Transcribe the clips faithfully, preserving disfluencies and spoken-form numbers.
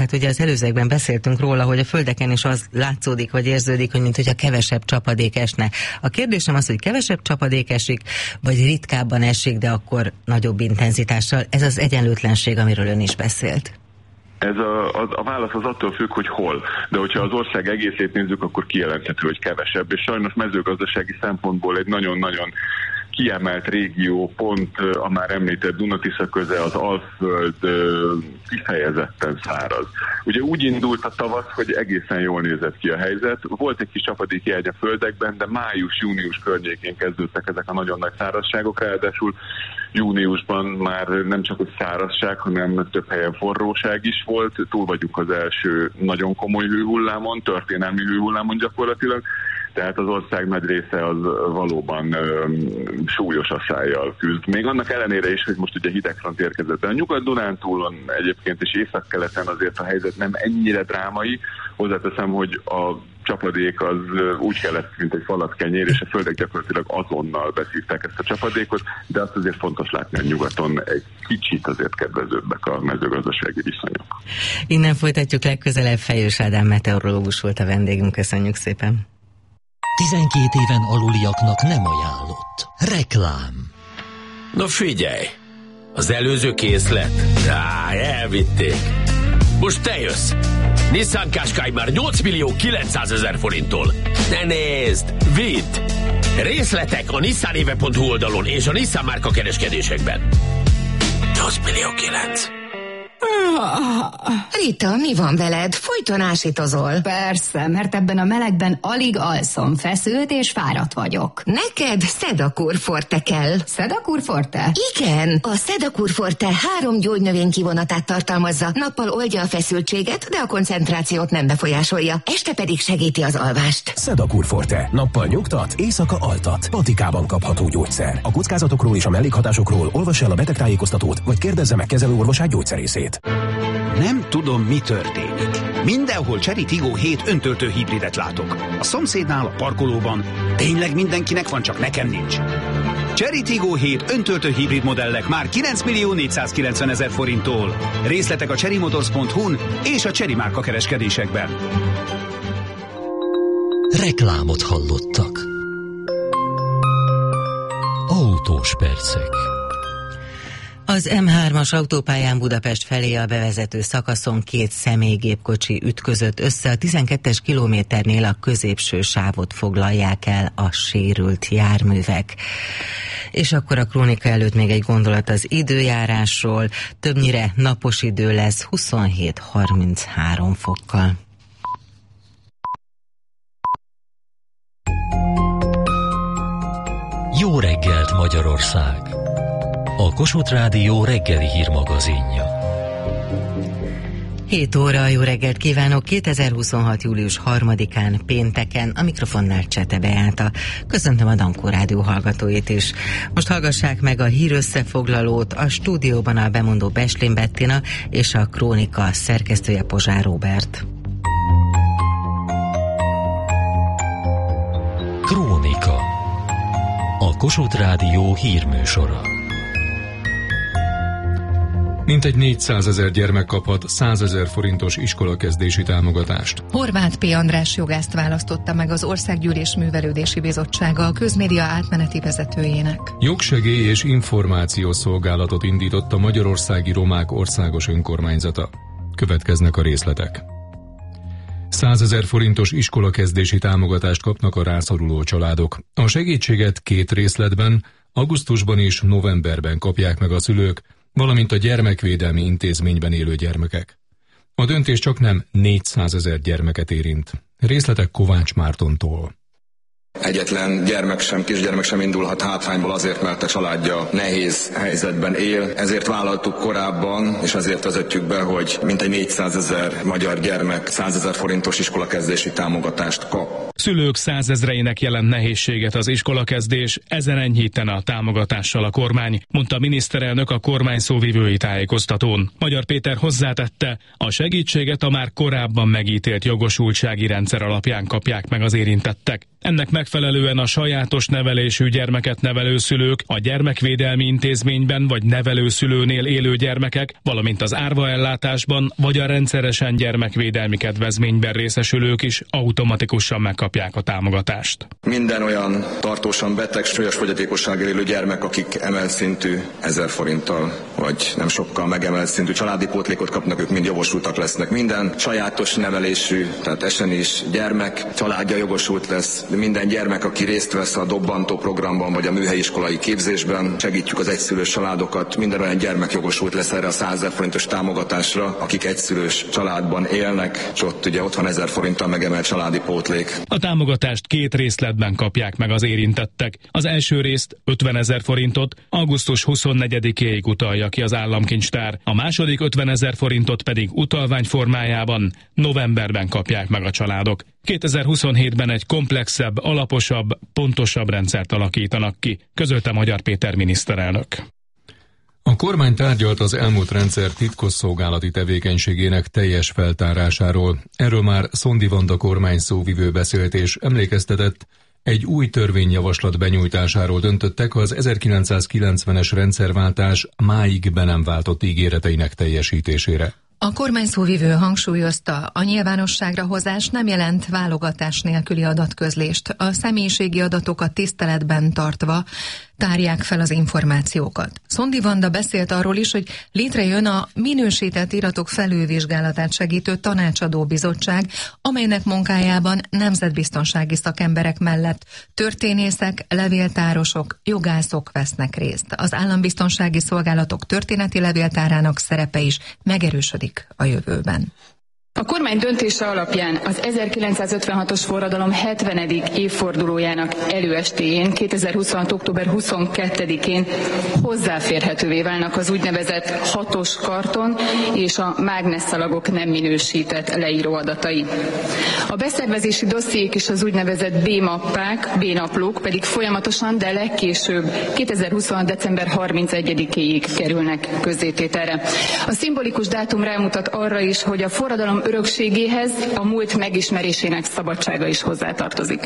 Hát ugye az előzőekben beszéltünk róla, hogy a földeken is az látszódik, vagy érződik, hogy mint hogyha kevesebb csapadék esne. A kérdésem az, hogy kevesebb csapadék esik, vagy ritkábban esik, de akkor nagyobb intenzitással. Ez az egyenlőtlenség, amiről ön is beszélt. Ez a, a, a válasz az attól függ, hogy hol. De hogyha az ország egészét nézzük, akkor kijelenthető, hogy kevesebb. És sajnos mezőgazdasági szempontból egy nagyon-nagyon kiemelt régió, pont a már említett Duna-Tisza köze, az Alföld kifejezetten száraz. Ugye úgy indult a tavasz, hogy egészen jól nézett ki a helyzet. Volt egy kis csapadékjegy a földekben, de május-június környékén kezdődtek ezek a nagyon nagy szárazságok, ráadásul júniusban már nem csak hogy szárazság, hanem több helyen forróság is volt. Túl vagyunk az első nagyon komoly hőhullámon, történelmi hőhullámon gyakorlatilag. Tehát az ország nagy része az valóban ö, súlyos asszályjal küzd. Még annak ellenére is, hogy most ugye hidegfront érkezett. A Nyugat-Dunántúlon egyébként és északkeleten azért a helyzet nem ennyire drámai. Hozzáteszem, hogy a csapadék az úgy kellett, mint egy falatkenyér, és a földek gyakorlatilag azonnal beszívták ezt a csapadékot, de azt azért fontos látni, hogy nyugaton egy kicsit azért kedvezőbbek a mezőgazdasági viszonyok. Innen folytatjuk legközelebb. Fejős Ádám meteorológus volt a vendégünk. Köszönjük szépen. tizenkét éven aluliaknak nem ajánlott. Reklám. Na figyelj! Az előző készlet? Á, elvitték. Most te jössz! Nissan Qashqai már nyolc millió kilencszázezer forinttól. Ne nézd! Vidd! Részletek a nissanéve pont hu oldalon és a Nissan márka kereskedésekben. nyolc millió kilenc. Rita, mi van veled? Folyton ásítozol. Persze, mert ebben a melegben alig alszom, feszült és fáradt vagyok. Neked Sedakur Forte kell. Sedakur Forte? Igen, a Sedakur Forte három gyógynövény kivonatát tartalmazza. Nappal oldja a feszültséget, de a koncentrációt nem befolyásolja. Este pedig segíti az alvást. Sedakur Forte. Nappal nyugtat, éjszaka altat. Patikában kapható gyógyszer. A kockázatokról és a mellékhatásokról olvassa el a betegtájékoztatót, vagy kérdezze meg kezelőorvosát, gyógyszerészét. Nem tudom, mi történik. Mindenhol Chery Tiggo hét öntöltő hibridet látok. A szomszédnál, a parkolóban. Tényleg mindenkinek van, csak nekem nincs. Chery Tiggo hét öntöltő hibrid modellek már kilenc millió négyszázkilencvenezer forinttól. Részletek a chery motors pontستر hu-n és a Chery márka kereskedésekben. Reklámot hallottak. Autós percek. Az em hármas autópályán Budapest felé a bevezető szakaszon két személygépkocsi ütközött össze. A tizenkettes kilométernél a középső sávot foglalják el a sérült járművek. És akkor a krónika előtt még egy gondolat az időjárásról. Többnyire napos idő lesz huszonhét harminchárom fokkal. Jó reggelt, Magyarország! A Kossuth Rádió reggeli hírmagazinja. hét óra, jó reggelt kívánok! kétezer-huszonhat. július harmadikán, pénteken, a mikrofonnál Csete Beáta. Köszöntöm a Dankó Rádió hallgatóit is. Most hallgassák meg a hírösszefoglalót, a stúdióban a bemondó Beslin Bettina és a krónika szerkesztője Pozsár Róbert. Krónika. A Kossuth Rádió hírműsora. Mintegy négyszázezer gyermek kaphat százezer forintos iskolakezdési támogatást. Horváth P. András jogászt választotta meg az Országgyűlés Művelődési Bizottsága a közmédia átmeneti vezetőjének. Jogsegély és információs szolgálatot indított a Magyarországi Romák Országos Önkormányzata. Következnek a részletek. százezer forintos iskolakezdési támogatást kapnak a rászoruló családok. A segítséget két részletben, augusztusban és novemberben kapják meg a szülők, valamint a gyermekvédelmi intézményben élő gyermekek. A döntés csaknem négyszázezer gyermeket érint. Részletek Kovács Mártontól. Egyetlen gyermek sem, kisgyermek sem indulhat hátrányból azért, mert a családja nehéz helyzetben él. Ezért vállaltuk korábban, és ezért vezetjük be, hogy mintegy négyszázezer magyar gyermek százezer forintos iskolakezdési támogatást kap. Szülők százezreinek jelent nehézséget az iskolakezdés, ezen enyhítene a támogatással a kormány, mondta a miniszterelnök a kormány szóvivői tájékoztatón. Magyar Péter hozzátette, a segítséget a már korábban megítélt jogosultsági rendszer alapján kapják meg az érintettek. Ennek megfelelően a sajátos nevelésű gyermeket nevelő szülők, a gyermekvédelmi intézményben vagy nevelőszülőnél élő gyermekek, valamint az árvaellátásban vagy a rendszeresen gyermekvédelmi kedvezményben részesülők is automatikusan megkapják a támogatást. Minden olyan tartósan beteg, súlyos fogyatékossággal élő gyermek, akik emelt szintű ezer forinttal, vagy nem sokkal megemelt szintű családi pótlékot kapnak, ők mind jogosultak lesznek. Minden sajátos nevelésű, tehát esenés gyermek családja jogosult lesz. Minden gyermek, aki részt vesz a dobbantó programban, vagy a műhelyiskolai képzésben, segítjük az egyszülős családokat. Minden olyan gyermek jogosult lesz erre a százezer forintos támogatásra, akik egyszülős családban élnek, és ott ugye ott van ezer forinttal megemelt családi pótlék. A támogatást két részletben kapják meg az érintettek. Az első részt ötvenezer forintot augusztus huszonnegyedikéig utalja ki az államkincstár, a második ötvenezer forintot pedig utalvány formájában novemberben kapják meg a családok. kétezer-huszonhétben egy komplexebb, alaposabb, pontosabb rendszert alakítanak ki, közölte Magyar Péter miniszterelnök. A kormány tárgyalt az elmúlt rendszer titkosszolgálati tevékenységének teljes feltárásáról. Erről már Szondi Vanda kormány szóvivő beszélt és emlékeztetett, egy új törvényjavaslat benyújtásáról döntöttek az ezerkilencszázkilencvenes rendszerváltás máig be nem váltott ígéreteinek teljesítésére. A kormány szóvivő hangsúlyozta, a nyilvánosságra hozás nem jelent válogatás nélküli adatközlést. A személyiségi adatokat tiszteletben tartva tárják fel az információkat. Szondi Vanda beszélt arról is, hogy létrejön a minősített iratok felülvizsgálatát segítő tanácsadó bizottság, amelynek munkájában nemzetbiztonsági szakemberek mellett történészek, levéltárosok, jogászok vesznek részt. Az állambiztonsági szolgálatok történeti levéltárának szerepe is megerősödik a jövőben. A kormány döntése alapján az ezerkilencszázötvenhatos forradalom hetvenedik évfordulójának előestéjén, kétezer-huszonhat. október huszonkettedikén hozzáférhetővé válnak az úgynevezett hatos karton és a mágnesszalagok nem minősített leíró adatai. A beszervezési dossziék és az úgynevezett B-mappák, B-naplók pedig folyamatosan, de legkésőbb kétezer-huszonhat. december harmincegyedikéig kerülnek közzétételre. A szimbolikus dátum rámutat arra is, hogy a forradalom örökségéhez a múlt megismerésének szabadsága is hozzátartozik.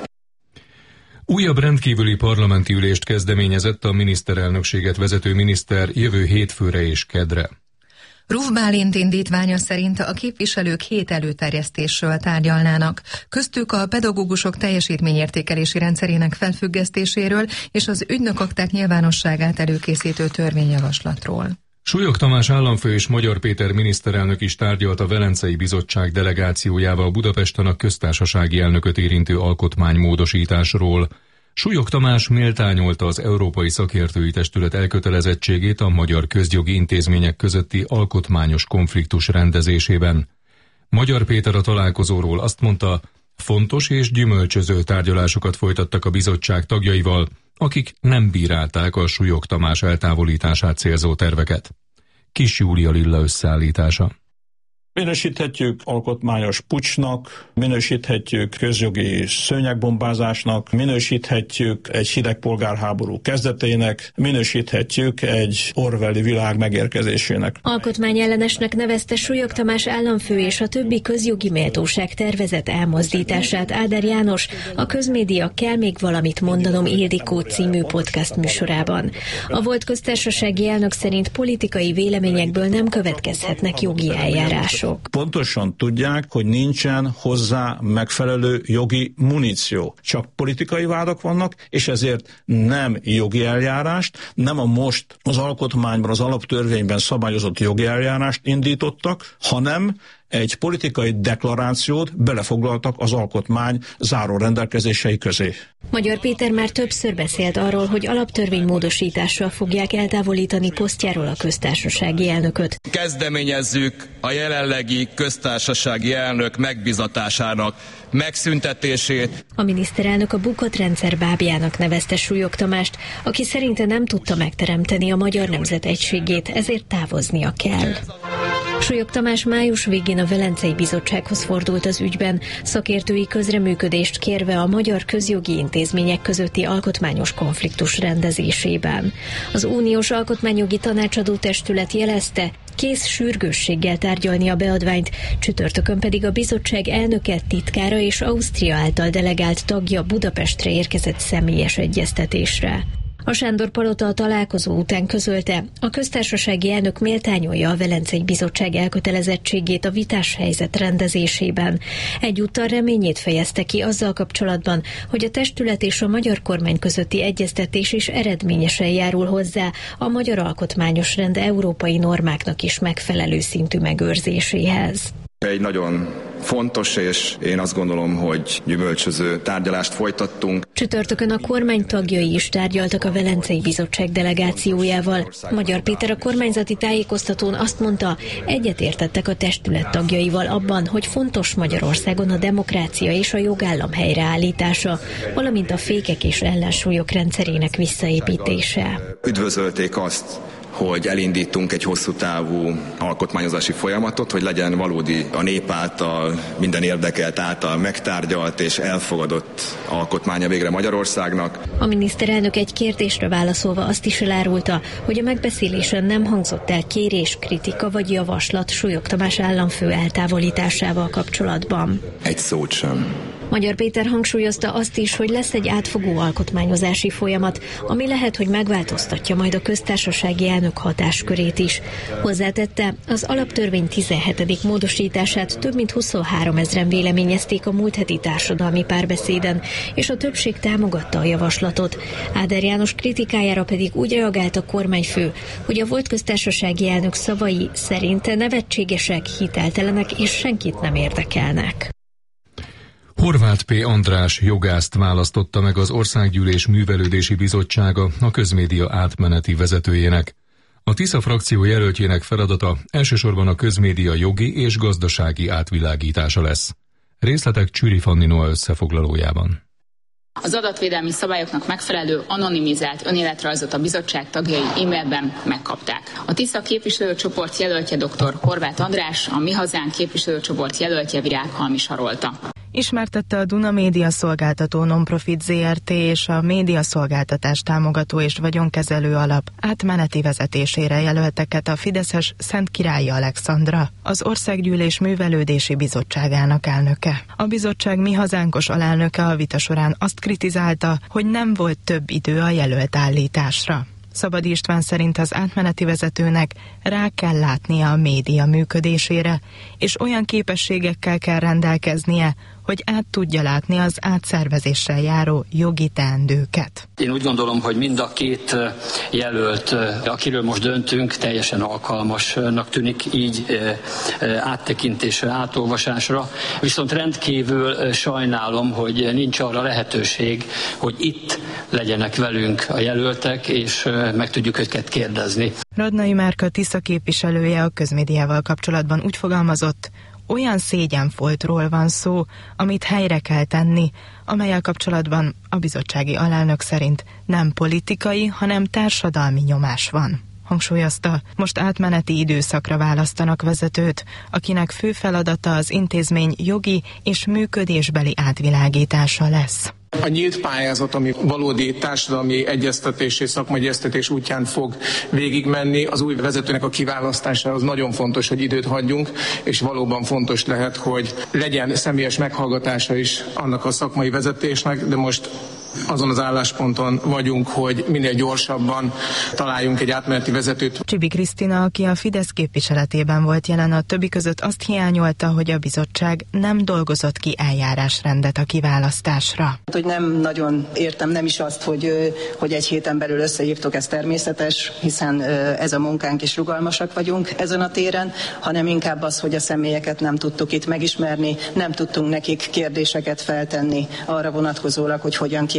Újabb rendkívüli parlamenti ülést kezdeményezett a miniszterelnökséget vezető miniszter jövő hétfőre és kedre. Ruf Bálint indítványa szerint a képviselők hét előterjesztésről tárgyalnának, köztük a pedagógusok teljesítményértékelési rendszerének felfüggesztéséről és az ügynökakták nyilvánosságát előkészítő törvényjavaslatról. Súlyog Tamás államfő és Magyar Péter miniszterelnök is tárgyalt a Velencei Bizottság delegációjával Budapesten a köztársasági elnököt érintő alkotmánymódosításról. Súlyog Tamás méltányolta az Európai Szakértői Testület elkötelezettségét a magyar közjogi intézmények közötti alkotmányos konfliktus rendezésében. Magyar Péter a találkozóról azt mondta, fontos és gyümölcsöző tárgyalásokat folytattak a bizottság tagjaival, akik nem bírálták a Súlyog Tamás eltávolítását célzó terveket. Kis Júlia Lilla összeállítása. Minősíthetjük alkotmányos puccsnak, minősíthetjük közjogi szőnyegbombázásnak, minősíthetjük egy hideg polgárháború kezdetének, minősíthetjük egy orwelli világ megérkezésének. Alkotmányellenesnek nevezte Súlyog Tamás államfő és a többi közjogi méltóság tervezett elmozdítását Áder János a Közmédia Kell még valamit mondanom Ildikó című podcast műsorában. A volt köztársasági elnök szerint politikai véleményekből nem következhetnek jogi eljárások. Pontosan tudják, hogy nincsen hozzá megfelelő jogi muníció. Csak politikai vádak vannak, és ezért nem jogi eljárást, nem a most az alkotmányban, az alaptörvényben szabályozott jogi eljárást indítottak, hanem egy politikai deklarációt belefoglaltak az alkotmány záró rendelkezései közé. Magyar Péter már többször beszélt arról, hogy alaptörvénymódosítással fogják eltávolítani posztjáról a köztársasági elnököt. Kezdeményezzük a jelenlegi köztársasági elnök megbizatásának megszüntetését. A miniszterelnök a bukott rendszer bábjának nevezte Súlyog Tamást, aki szerinte nem tudta megteremteni a magyar nemzet egységét, ezért távoznia kell. Súlyog Tamás május végén a Velencei Bizottsághoz fordult az ügyben, szakértői közreműködést kérve a magyar közjogi intézmények közötti alkotmányos konfliktus rendezésében. Az Uniós Alkotmányjogi Tanácsadó Testület jelezte, kész sürgősséggel tárgyalni a beadványt, csütörtökön pedig a bizottság elnöke, titkára és Ausztria által delegált tagja Budapestre érkezett személyes egyeztetésre. A Sándor palota a találkozó után közölte, a köztársasági elnök méltányolja a Velencei Bizottság elkötelezettségét a vitás helyzet rendezésében. Egyúttal reményét fejezte ki azzal kapcsolatban, hogy a testület és a magyar kormány közötti egyeztetés is eredményesen járul hozzá a magyar alkotmányos rend európai normáknak is megfelelő szintű megőrzéséhez. Egy nagyon fontos, és én azt gondolom, hogy gyümölcsöző tárgyalást folytattunk. Csütörtökön a kormány tagjai is tárgyaltak a Velencei Bizottság delegációjával. Magyar Péter a kormányzati tájékoztatón azt mondta, egyetértettek a testület tagjaival abban, hogy fontos Magyarországon a demokrácia és a jogállam helyreállítása, valamint a fékek és ellensúlyok rendszerének visszaépítése. Üdvözölték azt, hogy elindítunk egy hosszú távú alkotmányozási folyamatot, hogy legyen valódi a nép által, minden érdekelt által megtárgyalt és elfogadott alkotmánya végre Magyarországnak. A miniszterelnök egy kérdésre válaszolva azt is elárulta, hogy a megbeszélésen nem hangzott el kérés, kritika vagy javaslat Súlyog Tamás államfő eltávolításával kapcsolatban. Egy szót sem. Magyar Péter hangsúlyozta azt is, hogy lesz egy átfogó alkotmányozási folyamat, ami lehet, hogy megváltoztatja majd a köztársasági elnök hatáskörét is. Hozzátette, az alaptörvény tizenhetedik módosítását több mint huszonhárom ezren véleményezték a múlt heti társadalmi párbeszéden, és a többség támogatta a javaslatot. Áder János kritikájára pedig úgy reagált a kormányfő, hogy a volt köztársasági elnök szavai szerint nevetségesek, hiteltelenek és senkit nem érdekelnek. Horváth P. András jogászt választotta meg az Országgyűlés Művelődési Bizottsága a közmédia átmeneti vezetőjének. A Tisza frakció jelöltjének feladata elsősorban a közmédia jogi és gazdasági átvilágítása lesz. Részletek Csüri Fanni Noa összefoglalójában. Az adatvédelmi szabályoknak megfelelő anonimizált önéletrajzot a bizottság tagjai e-mailben megkapták. A Tisza képviselőcsoport jelöltje dr. Horváth András, a Mi Hazánk képviselőcsoport jelöltje Virághalmi Sarolta. Ismertette a Duna Média Szolgáltató Nonprofit zé er té és a Média Szolgáltatás Támogató és Vagyonkezelő Alap átmeneti vezetésére jelölteket a fideszes Szent Királyi Alexandra, az Országgyűlés Művelődési Bizottságának elnöke. A bizottság Mi Hazánkos alelnöke a vita során azt kritizálta, hogy nem volt több idő a jelölt állításra. Szabadi István szerint az átmeneti vezetőnek rá kell látnia a média működésére, és olyan képességekkel kell rendelkeznie, hogy át tudja látni az átszervezéssel járó jogi teendőket. Én úgy gondolom, hogy mind a két jelölt, akiről most döntünk, teljesen alkalmasnak tűnik így áttekintésre, átolvasásra. Viszont rendkívül sajnálom, hogy nincs arra lehetőség, hogy itt legyenek velünk a jelöltek, és meg tudjuk őket kérdezni. Radnai Márka Tisza képviselője a közmédiával kapcsolatban úgy fogalmazott, olyan szégyenfoltról van szó, amit helyre kell tenni, amellyel kapcsolatban a bizottsági alelnök szerint nem politikai, hanem társadalmi nyomás van. Hangsúlyozta, most átmeneti időszakra választanak vezetőt, akinek fő feladata az intézmény jogi és működésbeli átvilágítása lesz. A nyílt pályázat, ami valódi társadalmi egyeztetés és szakmai egyeztetés útján fog végigmenni, az új vezetőnek a kiválasztásához nagyon fontos, hogy időt hagyjunk, és valóban fontos lehet, hogy legyen személyes meghallgatása is annak a szakmai vezetésnek, de most azon az állásponton vagyunk, hogy minél gyorsabban találjunk egy átmeneti vezetőt. Csibi Krisztina, aki a Fidesz képviseletében volt jelen, a többi között azt hiányolta, hogy a bizottság nem dolgozott ki eljárásrendet a kiválasztásra. Hogy nem nagyon értem, nem is azt, hogy, hogy egy héten belül összehívtok, ez természetes, hiszen ez a munkánk és rugalmasak vagyunk ezen a téren, hanem inkább az, hogy a személyeket nem tudtuk itt megismerni, nem tudtunk nekik kérdéseket feltenni arra vonatkozólag, hogy hogyan képzeljük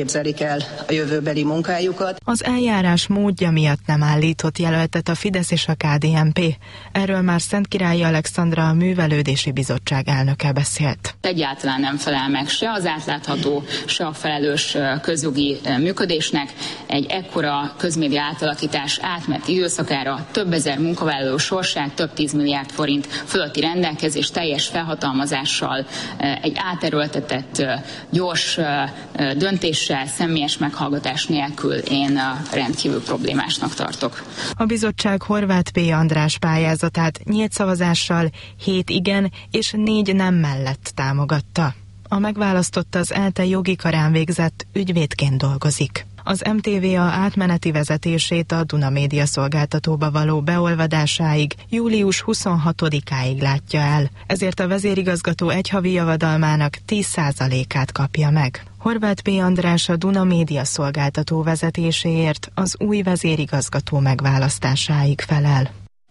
képzelik el a jövőbeli munkájukat. Az eljárás módja miatt nem állított jelöltet a Fidesz és a ká dé en pé. Erről már Szentkirályi Alexandra, a Művelődési Bizottság elnöke beszélt. Egyáltalán nem felel meg se az átlátható, se a felelős közjogi működésnek. Egy ekkora közmédia átalakítás átmeneti időszakára több ezer munkavállaló sorsát, több tízmilliárd forint fölötti rendelkezés teljes felhatalmazással, egy áterőltetett gyors döntéssel, személyes meghallgatás nélkül én rendkívül problémásnak tartok. A bizottság Horváth P. András pályázatát nyílt szavazással hét igen és négy nem mellett támogatta. A megválasztott az ELTE jogi karán végzett, ügyvédként dolgozik. Az em té vé á átmeneti vezetését a Duna Média szolgáltatóba való beolvadásáig július huszonhatodikáig látja el, ezért a vezérigazgató egy havi javadalmának tíz százalékát kapja meg. Horváth P. András a Duna Média szolgáltató vezetéséért az új vezérigazgató megválasztásáig felel.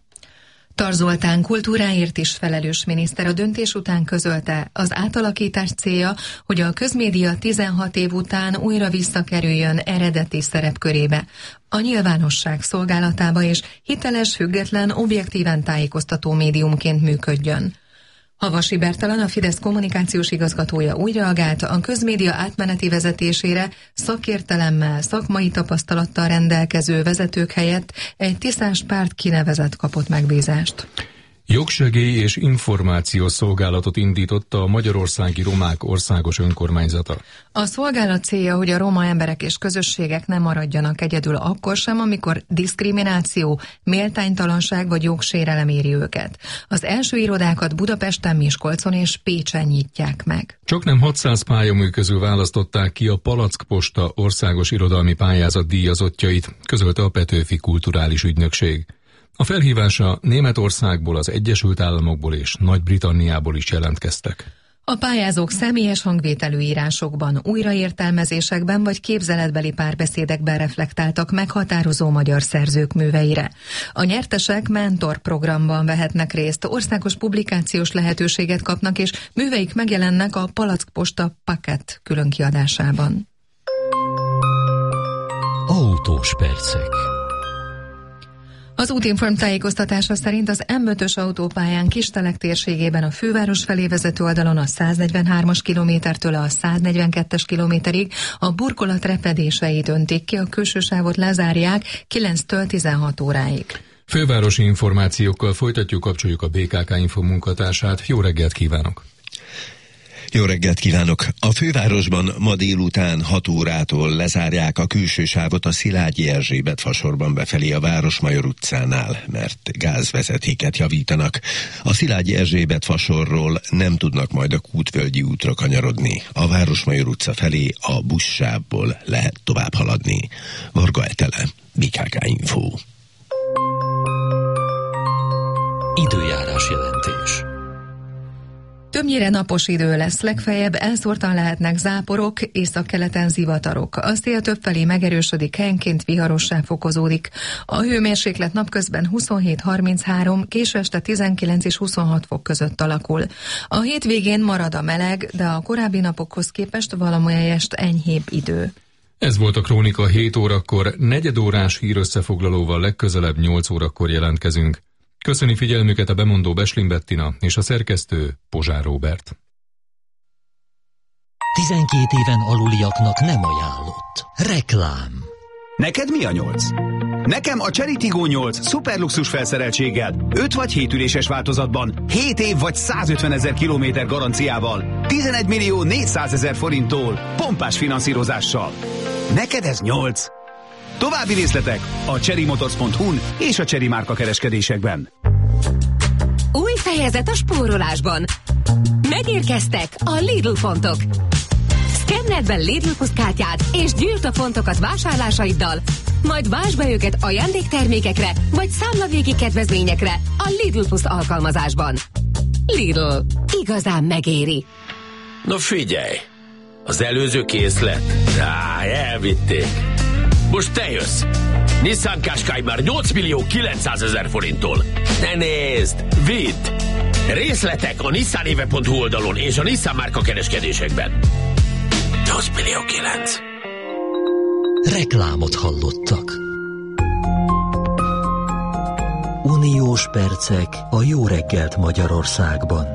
Tar Zoltán kultúráért is felelős miniszter a döntés után közölte, az átalakítás célja, hogy a közmédia tizenhat év után újra visszakerüljön eredeti szerepkörébe, a nyilvánosság szolgálatába és hiteles, független, objektíven tájékoztató médiumként működjön. Havasi Bertalan, a Fidesz kommunikációs igazgatója úgy reagált, a közmédia átmeneti vezetésére szakértelemmel, szakmai tapasztalattal rendelkező vezetők helyett egy tisztás párt kinevezett kapott megbízást. Jogsegély és információs szolgálatot indította a Magyarországi Romák Országos Önkormányzata. A szolgálat célja, hogy a roma emberek és közösségek ne maradjanak egyedül akkor sem, amikor diszkrimináció, méltánytalanság vagy jogsérelem éri őket. Az első irodákat Budapesten, Miskolcon és Pécsen nyitják meg. Csaknem hatszáz pályamű közül választották ki a Palack Posta országos irodalmi pályázat díjazottjait, közölte a Petőfi Kulturális Ügynökség. A felhívása Németországból, az Egyesült Államokból és Nagy-Britanniából is jelentkeztek. A pályázók személyes hangvételű írásokban, újraértelmezésekben vagy képzeletbeli párbeszédekben reflektáltak meghatározó magyar szerzők műveire. A nyertesek mentorprogramban vehetnek részt, országos publikációs lehetőséget kapnak, és műveik megjelennek a Palack Posta Paket különkiadásában. Autós percek. Az Útinform tájékoztatása szerint az em ötös autópályán Kistelek térségében a főváros felé vezető oldalon a száznegyvenhármas kilométertől a száznegyvenkettes kilométerig a burkolat repedései döntik ki, a külső sávot lezárják kilenctől tizenhat óráig. Fővárosi információkkal folytatjuk, kapcsoljuk a bé ká ká Info munkatársát. Jó reggelt kívánok! Jó reggelt kívánok! A fővárosban ma délután hat órától lezárják a külső sávot a Szilágyi Erzsébet fasorban befelé a Városmajor utcánál, mert gázvezetéket javítanak. A Szilágyi Erzsébet fasorról nem tudnak majd a Kútvölgyi útra kanyarodni. A Városmajor utca felé a buszsávból lehet tovább haladni. Varga Etele, bé ká ká Info. Időjárás jelentés. Többnyire napos idő lesz, legfeljebb elszórtan lehetnek záporok, északkeleten zivatarok. A szél többfelé megerősödik, helyenként viharossá fokozódik. A hőmérséklet napközben huszonhét harminchárom, késő este tizenkilenc és huszonhat fok között alakul. A hétvégén marad a meleg, de a korábbi napokhoz képest valamelyest enyhébb idő. Ez volt a Krónika hét órakor, negyedórás hírösszefoglalóval legközelebb nyolc órakor jelentkezünk. Köszöni figyelmüket a bemondó Beslin Bettina és a szerkesztő Pozsár Róbert. tizenkét éven aluliaknak nem ajánlott. Reklám. Neked mi a nyolc? Nekem a Chery Tiggo nyolc szuperluxus felszereltséggel, öt vagy hét üléses változatban, hét év vagy százötven ezer kilométer garanciával, tizenegy millió négyszázezer forinttól, pompás finanszírozással. Neked ez nyolc? További részletek a chery motors pont hu-n és a Chery márka kereskedésekben. Új fejezet a spórolásban. Megérkeztek a Lidl pontok. Szkenneld be Lidl Plus kártyát és gyűjtsd a pontokat vásárlásaiddal, majd vásd be őket ajándéktermékekre vagy számlavégi kedvezményekre a Lidl Plus alkalmazásban. Lidl. Igazán megéri. Na figyelj! Az előző készlet? Á, elvitték. Most te jössz! Nissan Qashqai már nyolc millió kilencszázezer forinttól. Ne nézd! Vidd! Részletek a nissanéve pont hu oldalon és a Nissan márka kereskedésekben. nyolc millió kilenc. Reklámot hallottak. Uniós percek a Jó reggelt Magyarországban.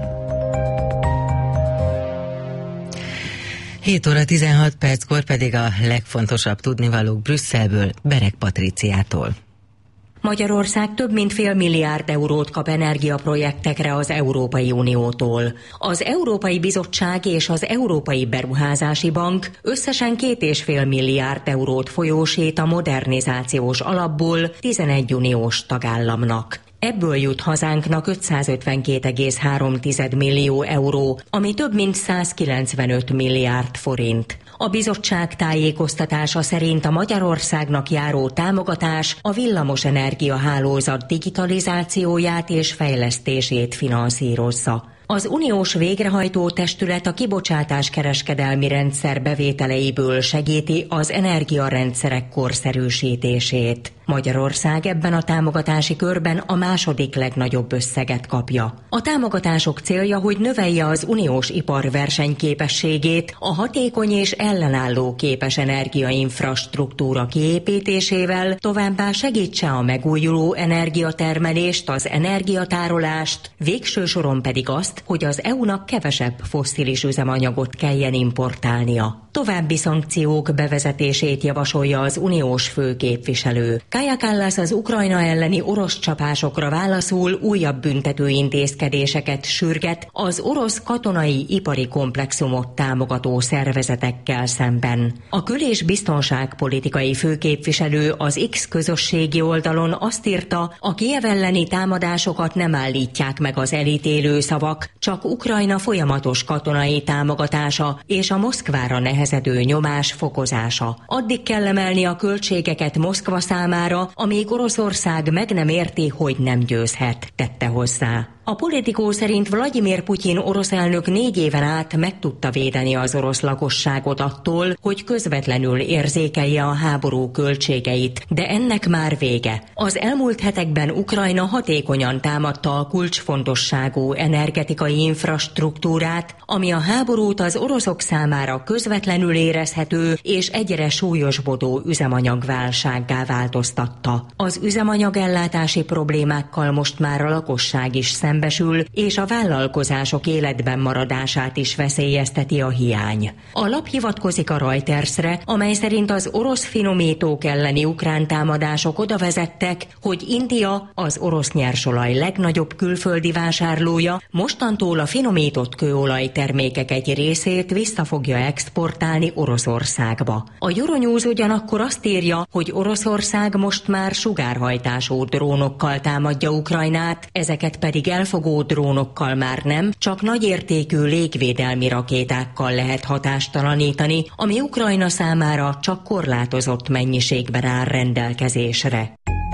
hét óra tizenhat perckor pedig a legfontosabb tudnivalók Brüsszelből, Bereg Patriciától. Magyarország több mint fél milliárd eurót kap energiaprojektekre az Európai Uniótól. Az Európai Bizottság és az Európai Beruházási Bank összesen két és fél milliárd eurót folyósít a modernizációs alapból tizenegy uniós tagállamnak. Ebből jut hazánknak ötszázötvenkét egész három millió euró, ami több mint százkilencvenöt milliárd forint. A bizottság tájékoztatása szerint a Magyarországnak járó támogatás a villamosenergia hálózat digitalizációját és fejlesztését finanszírozza. Az uniós végrehajtó testület a kibocsátás kereskedelmi rendszer bevételeiből segíti az energiarendszerek korszerűsítését. Magyarország ebben a támogatási körben a második legnagyobb összeget kapja. A támogatások célja, hogy növelje az uniós ipar versenyképességét a hatékony és ellenálló képes energiainfrastruktúra kiépítésével, továbbá segítse a megújuló energiatermelést, az energiatárolást, végső soron pedig azt, hogy az é u-nak kevesebb fosszilis üzemanyagot kelljen importálnia. További szankciók bevezetését javasolja az uniós főképviselő. Kaja Kallas az Ukrajna elleni orosz csapásokra válaszul újabb büntető intézkedéseket sürget az orosz katonai ipari komplexumot támogató szervezetekkel szemben. A kül- és biztonságpolitikai főképviselő az X közösségi oldalon azt írta, a Kijev elleni támadásokat nem állítják meg az elítélő szavak, csak Ukrajna folyamatos katonai támogatása és a Moszkvára nehezedő nyomás fokozása. Addig kell emelni a költségeket Moszkva számára, amíg Oroszország meg nem érti, hogy nem győzhet, tette hozzá. A Politikó szerint Vladimir Putyin orosz elnök négy éven át meg tudta védeni az orosz lakosságot attól, hogy közvetlenül érzékelje a háború költségeit, de ennek már vége. Az elmúlt hetekben Ukrajna hatékonyan támadta a kulcsfontosságú energetikai infrastruktúrát, ami a háborút az oroszok számára közvetlenül érezhető és egyre súlyosbodó üzemanyagválsággá változtatta. Az üzemanyagellátási problémákkal most már a lakosság is szembesül, és a vállalkozások életben maradását is veszélyezteti a hiány. A lap hivatkozik a Reutersre, amely szerint az orosz finomítók elleni ukrán támadások oda vezettek, hogy India, az orosz nyersolaj legnagyobb külföldi vásárlója, mostantól a finomított kőolaj termékek egy részét vissza fogja exportálni Oroszországba. A Euronews ugyanakkor azt írja, hogy Oroszország most már sugárhajtású drónokkal támadja Ukrajnát, ezeket pedig elfogó drónokkal már nem, csak nagyértékű légvédelmi rakétákkal lehet hatástalanítani, ami Ukrajna számára csak korlátozott mennyiségben áll rendelkezésre.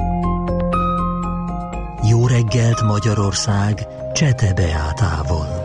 Jó reggelt Magyarország, Csete Beátával.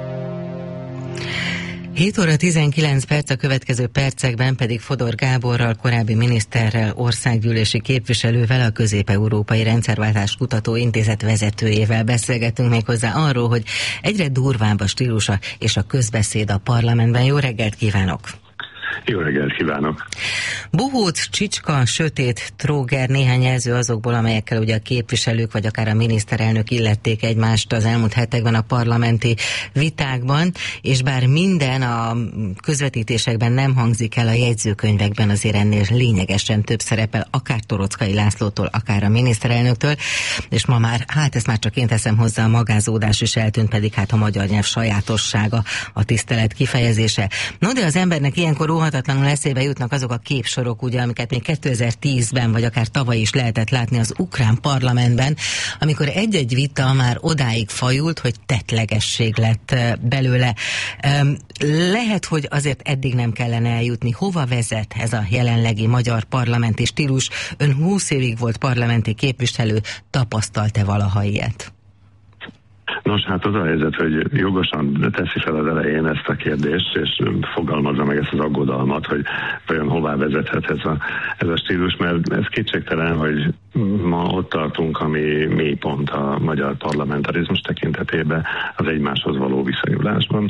hét óra tizenkilenc perc, a következő percekben pedig Fodor Gáborral, korábbi miniszterrel, országgyűlési képviselővel, a Közép-Európai Rendszerváltás Kutató Intézet vezetőjével beszélgetünk méghozzá arról, hogy egyre durvább a stílusa és a közbeszéd a parlamentben. Jó reggelt kívánok! Jó reggelt kívánok! Bohóc, csicska, sötét, tróger, néhány jelző azokból, amelyekkel ugye a képviselők vagy akár a miniszterelnök illették egymást az elmúlt hetekben a parlamenti vitákban, és bár minden a közvetítésekben nem hangzik el, a jegyzőkönyvekben azért ennél lényegesen több szerepel, akár Torockai Lászlótól, akár a miniszterelnöktől, és ma már, hát ezt már csak én teszem hozzá, a magázódás is eltűnt, pedig hát a magyar nyelv sajátossága, a tisztelet kifejezése. No, de az embernek ilyenkor óhatatlanul eszébe jutnak azok a képsorok, ugye, amiket még kétezer-tízben, vagy akár tavaly is lehetett látni az ukrán parlamentben, amikor egy-egy vita már odáig fajult, hogy tettlegesség lett belőle. Lehet, hogy azért eddig nem kellene eljutni. Hova vezet ez a jelenlegi magyar parlamenti stílus? Ön húsz évig volt parlamenti képviselő, tapasztalt-e valaha ilyet? Nos, hát az a helyzet, hogy jogosan teszi fel az elején ezt a kérdést, és fogalmazza meg ezt az aggodalmat, hogy vajon hová vezethet ez a, ez a stílus, mert ez kétségtelen, hogy ma ott tartunk, ami mélypont a magyar parlamentarizmus tekintetében az egymáshoz való viszonyulásban, és ez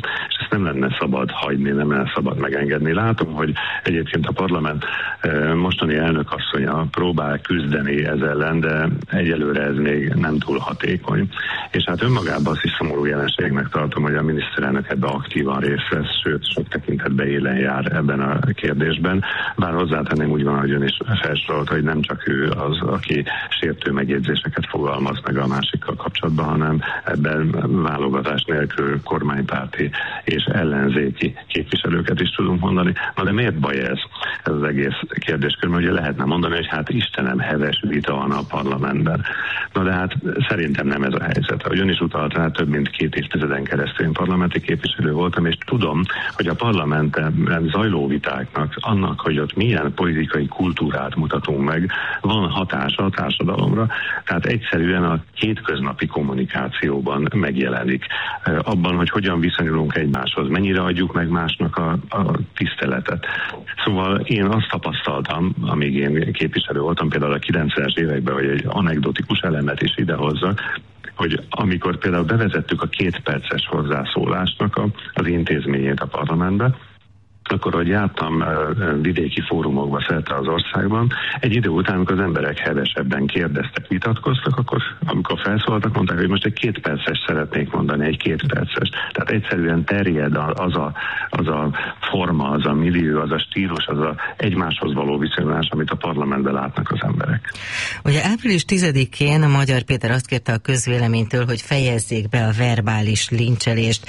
ezt nem lenne szabad hagyni, nem lenne szabad megengedni. Látom, hogy egyébként a parlament mostani elnökasszonya próbál küzdeni ez ellen, de egyelőre ez még nem túl hatékony. És hát önmagában azt is szomorú jelenségnek tartom, hogy a miniszterelnök ebbe aktívan részt vesz, sőt, sok tekintetben élen jár ebben a kérdésben. Bár hozzátenném, úgy van, hogy ön is felsorolt, hogy nem csak ő az, aki sértő megjegyzéseket fogalmaz meg a másikkal kapcsolatban, hanem ebben válogatás nélkül kormánypárti és ellenzéki képviselőket is tudunk mondani. Na de miért baj ez? Ez az egész kérdéskör, mert ugye lehetne mondani, hogy hát Istenem, heves vita van a parlamentben. Na de hát szerintem nem ez a helyzet. Ahogy ön is utalt rá, több mint két évtizeden keresztül én parlamenti képviselő voltam, és tudom, hogy a parlamenten zajló vitáknak, annak, hogy ott milyen politikai kultúrát mutatunk meg, van hatása a társadalomra. Tehát egyszerűen a hétköznapi kommunikációban megjelenik. Abban, hogy hogyan viszonyulunk egymáshoz, mennyire adjuk meg másnak a, a tiszteletet. Szóval én azt tapasztaltam, amíg én képviselő voltam, például a kilencvenes években, hogy egy anekdotikus elemet is idehozzak, hogy amikor például bevezettük a két perces hozzászólásnak a, az intézményét a parlamentbe, akkor, hogy jártam vidéki fórumokba szerte az országban, egy idő után, amikor az emberek hevesebben kérdeztek, vitatkoztak, akkor amikor felszólaltak, mondták, hogy most egy két perces szeretnék mondani, egy két perces. Tehát egyszerűen terjed az a, az a forma, az a millió, az a stílus, az a egymáshoz való viszonyulás, amit a parlamentben látnak az emberek. Ugye április tizedikén a Magyar Péter azt kérte a közvéleménytől, hogy fejezzék be a verbális lincselést.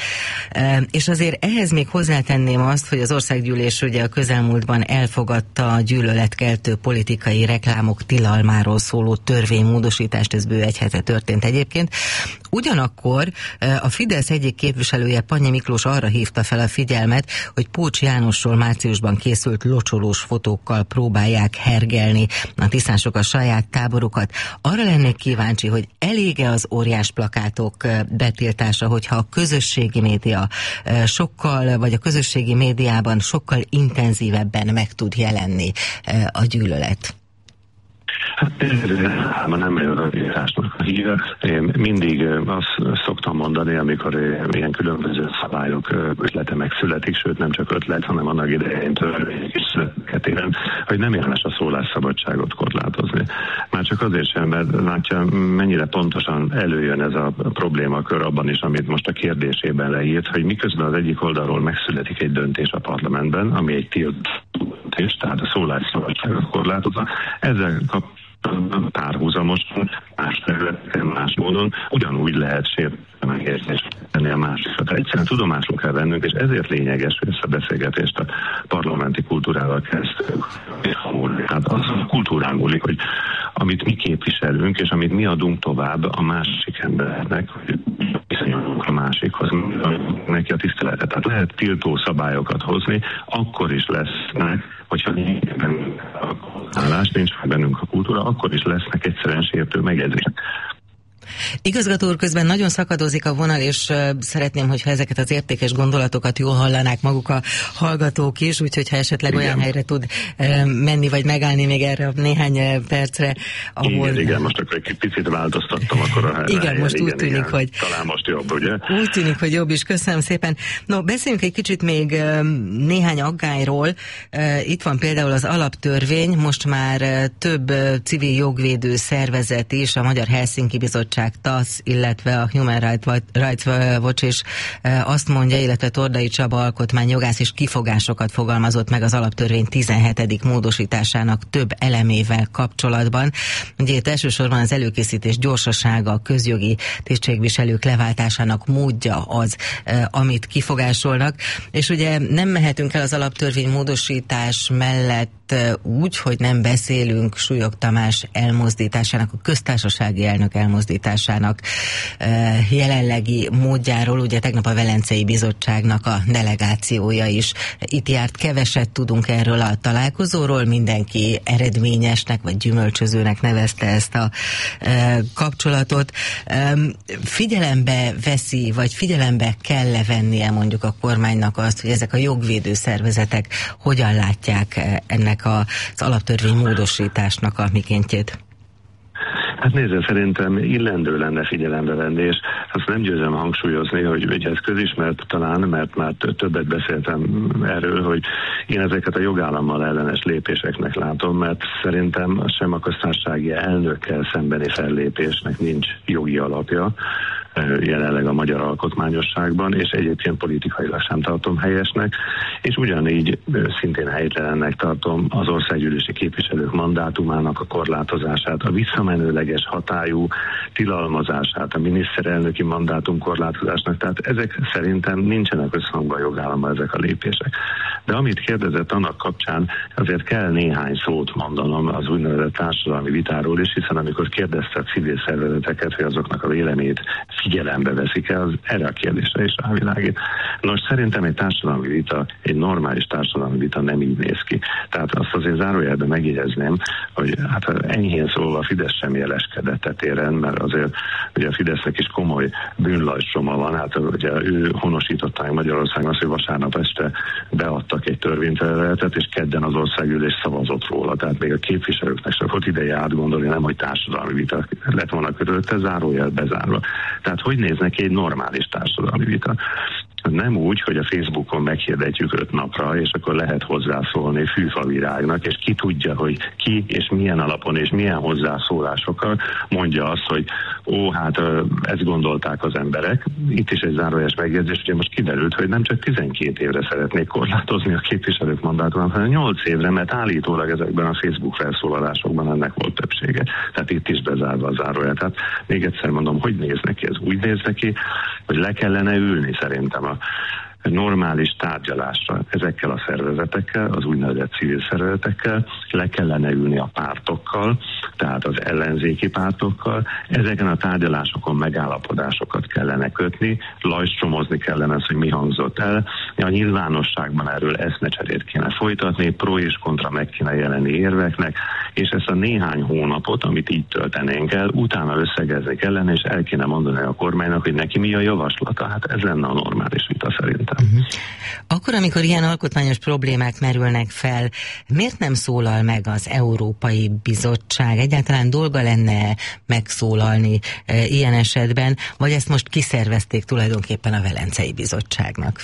És azért ehhez még hozzátenném azt, hogy az országgyűlés ugye a közelmúltban elfogadta a gyűlöletkeltő politikai reklámok tilalmáról szóló törvénymódosítást, ez bő egy hete történt egyébként. Ugyanakkor a Fidesz egyik képviselője, Pannyi Miklós arra hívta fel a figyelmet, hogy Pócs Jánosról márciusban készült locsolós fotókkal próbálják hergelni a tisztások a saját táborukat. Arra lennék kíváncsi, hogy elég-e az óriás plakátok betiltása, hogyha a közösségi média sokkal, vagy a közösségi médiában sokkal intenzívebben meg tud jelenni a gyűlölet? Hát ez nem előadásnak a híve. Én mindig azt szoktam mondani, amikor ilyen különböző szabályok ötlete megszületik, sőt nem csak ötlet, hanem annak idején törvények is születetében, hogy nem érdemes a szólásszabadságot korlátozni. Már csak azért sem, mert látja, mennyire pontosan előjön ez a problémakör abban is, amit most a kérdésében leírt, hogy miközben az egyik oldalról megszületik egy döntés a parlamentben, ami egy tilt döntés, tehát a szólásszabadságot korlátozza, ezzel kap párhuzamosan, más területen, más módon ugyanúgy lehet sérteni megértést tenni a másikat. Egyszerűen tudomásul kell vennünk, és ezért lényeges, hogy ezt a beszélgetést a parlamenti kultúrával kezdtük. Hát az a kultúrán múlik, hogy amit mi képviselünk, és amit mi adunk tovább a másik embernek, hogy viszonyulunk a másikhoz, neki a tiszteletet. Tehát lehet tiltó szabályokat hozni, akkor is lesznek, hogyha nincs bennünk a állás, nincs bennünk a kultúra, akkor is lesznek egyszerűen sértő megjegyzések. Igazgató úr, közben nagyon szakadozik a vonal, és uh, szeretném, hogyha ezeket az értékes gondolatokat jól hallanák maguk a hallgatók is, úgyhogy ha esetleg igen. olyan helyre tud uh, menni, vagy megállni még erre a néhány uh, percre, ahol... Igen, igen, most akkor egy picit változtattam akkor a helyre. Igen, most igen, úgy tűnik, igen. hogy... Talán most jobb, ugye? Úgy tűnik, hogy jobb is, köszönöm szépen. No, beszéljünk egy kicsit még uh, néhány aggályról. Uh, itt van például az alaptörvény, most már uh, több uh, civil jogvédő szervezet is, a Magyar Helsinki Bizottság, TASZ, illetve a Human Rights Watch is azt mondja, illetve Tordai Csaba alkotmányjogász is kifogásokat fogalmazott meg az alaptörvény tizenhetedik módosításának több elemével kapcsolatban. Ugye itt elsősorban az előkészítés gyorsasága, a közjogi tisztségviselők leváltásának módja az, amit kifogásolnak, és ugye nem mehetünk el az alaptörvény módosítás mellett úgy, hogy nem beszélünk Súlyog Tamás elmozdításának, a köztársasági elnök elmozdításának jelenlegi módjáról. Ugye tegnap a Velencei Bizottságnak a delegációja is itt járt, keveset tudunk erről a találkozóról, mindenki eredményesnek vagy gyümölcsözőnek nevezte ezt a kapcsolatot. Figyelembe veszi, vagy figyelembe kell vennie mondjuk a kormánynak azt, hogy ezek a jogvédő szervezetek hogyan látják ennek az alaptörvény módosításnak a mikéntjét? Hát nézze, szerintem illendő lenne figyelembe venni, és azt nem győzem hangsúlyozni, hogy ugye ez közismert talán, mert már többet beszéltem erről, hogy én ezeket a jogállammal ellenes lépéseknek látom, mert szerintem sem a köztársasági elnökkel szembeni fellépésnek nincs jogi alapja jelenleg a magyar alkotmányosságban, és egyébként politikailag sem tartom helyesnek, és ugyanígy szintén helytelennek tartom az országgyűlési képviselők mandátumának a korlátozását, a visszamenőleges hatályú tilalmazását, a miniszterelnöki mandátum korlátozásnak, tehát ezek szerintem nincsenek összhangban a jogállammal ezek a lépések. De amit kérdezett annak kapcsán, azért kell néhány szót mondanom az úgynevezett társadalmi vitáról is, hiszen amikor kérdezte a civil szervezeteket, hogy azoknak a véleményét figyelembe veszik el, az erre a kérdésre is rávilágít. Nos, szerintem egy társadalmi vita, egy normális társadalmi vita nem így néz ki. Tehát azt azért zárójelben megjegyezném, hogy hát enyhén szólva a Fidesz sem jeleskedett e téren, mert azért ugye a Fidesznek is komoly bűnlajstroma van, hát ugye ő honosította meg Magyarországon azt, hogy vasárnap este beadtak egy törvénytervezetet, és kedden az országgyűlés szavazott róla, tehát még a képviselőknek sem volt ideje átgondolni, nem, hogy társadalmi vita lett volna körülötte, zárójel bezárva. Tehát hogy néz neki egy normális társadalmi vita? Nem úgy, hogy a Facebookon meghirdetjük öt napra, és akkor lehet hozzászólni fűfavirágnak, és ki tudja, hogy ki és milyen alapon és milyen hozzászólásokkal mondja azt, hogy ó, hát ezt gondolták az emberek. Itt is egy zárójeles megjegyzés, ugye most kiderült, hogy nem csak tizenkét évre szeretnék korlátozni a képviselők mandátumát, hanem nyolc évre, mert állítólag ezekben a Facebook felszólalásokban ennek volt többsége. Tehát itt is bezárva a zárójel. Tehát még egyszer mondom, hogy néz neki? Ez úgy néz neki, hogy le kellene ülni szerintem a normális tárgyalásra ezekkel a szervezetekkel, az úgynevezett civil szervezetekkel, le kellene ülni a pártokkal, tehát az ellenzéki pártokkal, ezeken a tárgyalásokon megállapodásokat kellene kötni, lajstromozni kellene az, hogy mi hangzott el, a nyilvánosságban erről eszmecserét kéne folytatni, pro és kontra meg kéne jelenni érveknek, és ezt a néhány hónapot, amit így töltenénk el, utána összegezni kellene, és el kéne mondani a kormánynak, hogy neki mi a javaslata. Hát ez lenne a normális vita szerintem. Uh-huh. Akkor, amikor ilyen alkotmányos problémák merülnek fel, miért nem szólal meg az Európai Bizottság? Egyáltalán dolga lenne megszólalni e, ilyen esetben, vagy ezt most kiszervezték tulajdonképpen a Velencei Bizottságnak?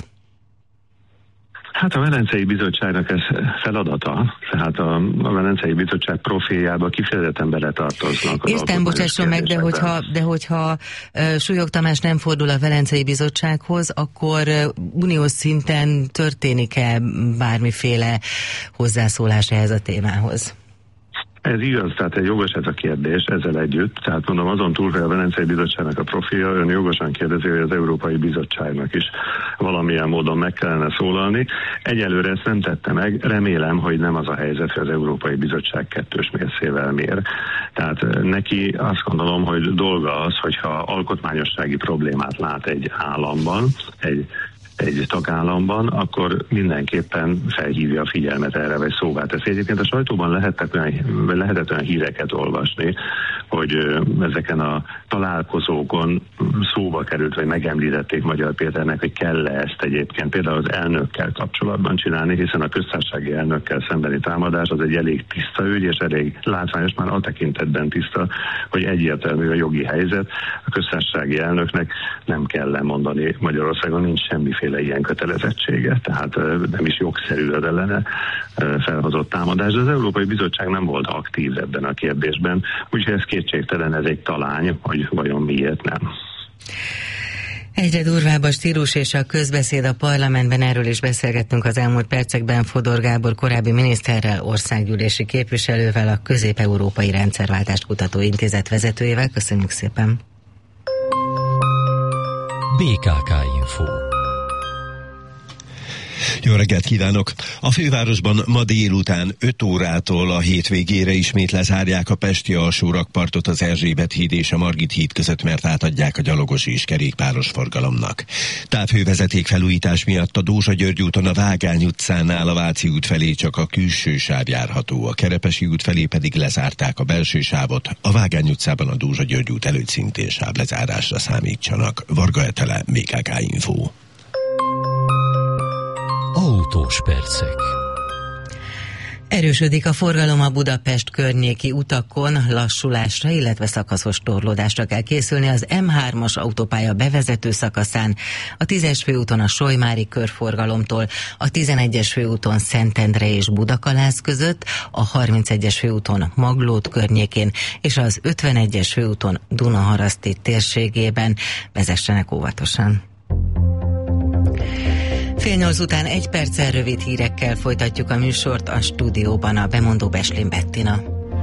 Hát a Velencei Bizottságnak ez feladata, tehát a, a Velencei Bizottság profiljába kifejezetten beletartoznak. Értem, bocsásson meg, de hogyha, de hogyha uh, Súlyog Tamás nem fordul a Velencei Bizottsághoz, akkor uh, uniós szinten történik-e bármiféle hozzászólás ehhez a témához? Ez igaz, tehát egy jogos ez a kérdés ezzel együtt. Tehát mondom, azon túl, hogy a Velencei Bizottságnak a profilja, ön jogosan kérdezi, hogy az Európai Bizottságnak is valamilyen módon meg kellene szólalni. Egyelőre ezt nem tette meg, remélem, hogy nem az a helyzet, hogy az Európai Bizottság kettős mércével mér. Tehát neki azt gondolom, hogy dolga az, hogyha alkotmányossági problémát lát egy államban, egy egy tagállamban, akkor mindenképpen felhívja a figyelmet erre, vagy szóvá teszi. Egyébként a sajtóban lehetett olyan, lehetett olyan híreket olvasni, hogy ezeken a találkozókon szóba került, vagy megemlítették Magyar Péternek, hogy kell-e ezt egyébként például az elnökkel kapcsolatban csinálni, hiszen a köztársasági elnökkel szembeni támadás az egy elég tiszta ügy, és elég látványos, már a tekintetben tiszta, hogy egyértelmű a jogi helyzet. A köztársasági elnöknek nem kell lemondani, Magyarországon nincs semmiféle ilyen kötelezettsége, tehát nem is jogszerű az ellene felhozott támadás, de az Európai Bizottság nem volt aktív ebben a kérdésben, úgyhogy ez kétségtelen, ez egy talány, hogy vajon miért nem. Egyre durvább a stílus és a közbeszéd a parlamentben, erről is beszélgettünk az elmúlt percekben Fodor Gábor korábbi miniszterrel, országgyűlési képviselővel, a Közép-Európai Rendszerváltást Kutató Intézet vezetőjével. Köszönjük szépen! bé ká ká Info. Jó reggelt kívánok! A fővárosban ma délután öt órától a hétvégére ismét lezárják a pesti alsó rakpartot az Erzsébet híd és a Margit híd között, mert átadják a gyalogos és kerékpáros forgalomnak. Távhővezeték felújítás miatt a Dózsa György úton a Vágány utcánál a Váci út felé csak a külső sáv járható, a Kerepesi út felé pedig lezárták a belső sávot, a Vágány utcában a Dózsa György út előtt szintén sávlezárásra számítsanak. Varga Etele, bé ká ká Info. Autós percek. Erősödik a forgalom a Budapest környéki utakon, lassulásra, illetve szakaszos torlódásra kell készülni az M hármas autópálya bevezető szakaszán, a tízes főúton a Solymári körforgalomtól, a tizenegyes főúton Szentendre és Budakalász között, a harmincegyes főúton Maglód környékén és az ötvenegyes főúton Dunaharaszti térségében. Vezessenek óvatosan! Fél nyolc után egy perccel rövid hírekkel folytatjuk a műsort, a stúdióban a bemondó Beslin Bettina.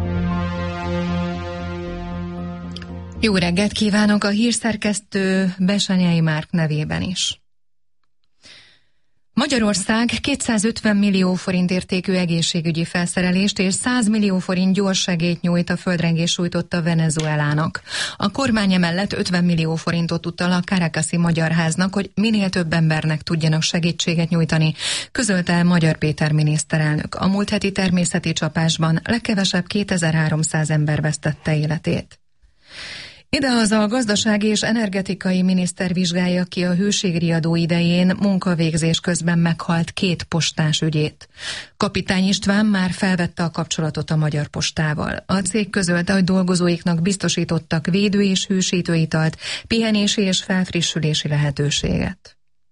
Jó reggelt kívánok a hírszerkesztő Besenyei Márk nevében is. Magyarország kétszázötven millió forint értékű egészségügyi felszerelést és száz millió forint gyors segélyt nyújt a földrengés sújtotta Venezuelának. A kormány emellett ötven millió forintot utal a Caracasi Magyar Háznak, hogy minél több embernek tudjanak segítséget nyújtani, közölte Magyar Péter miniszterelnök. A múlt heti természeti csapásban legkevesebb kétezer-háromszáz ember vesztette életét. Idehaza a gazdasági és energetikai miniszter vizsgálja ki a hőségriadó idején munkavégzés közben meghalt két postás ügyét. Kapitány István már felvette a kapcsolatot a Magyar Postával. A cég közölte, hogy dolgozóiknak biztosítottak védő- és hűsítőitalt, pihenési és felfrissülési lehetőséget.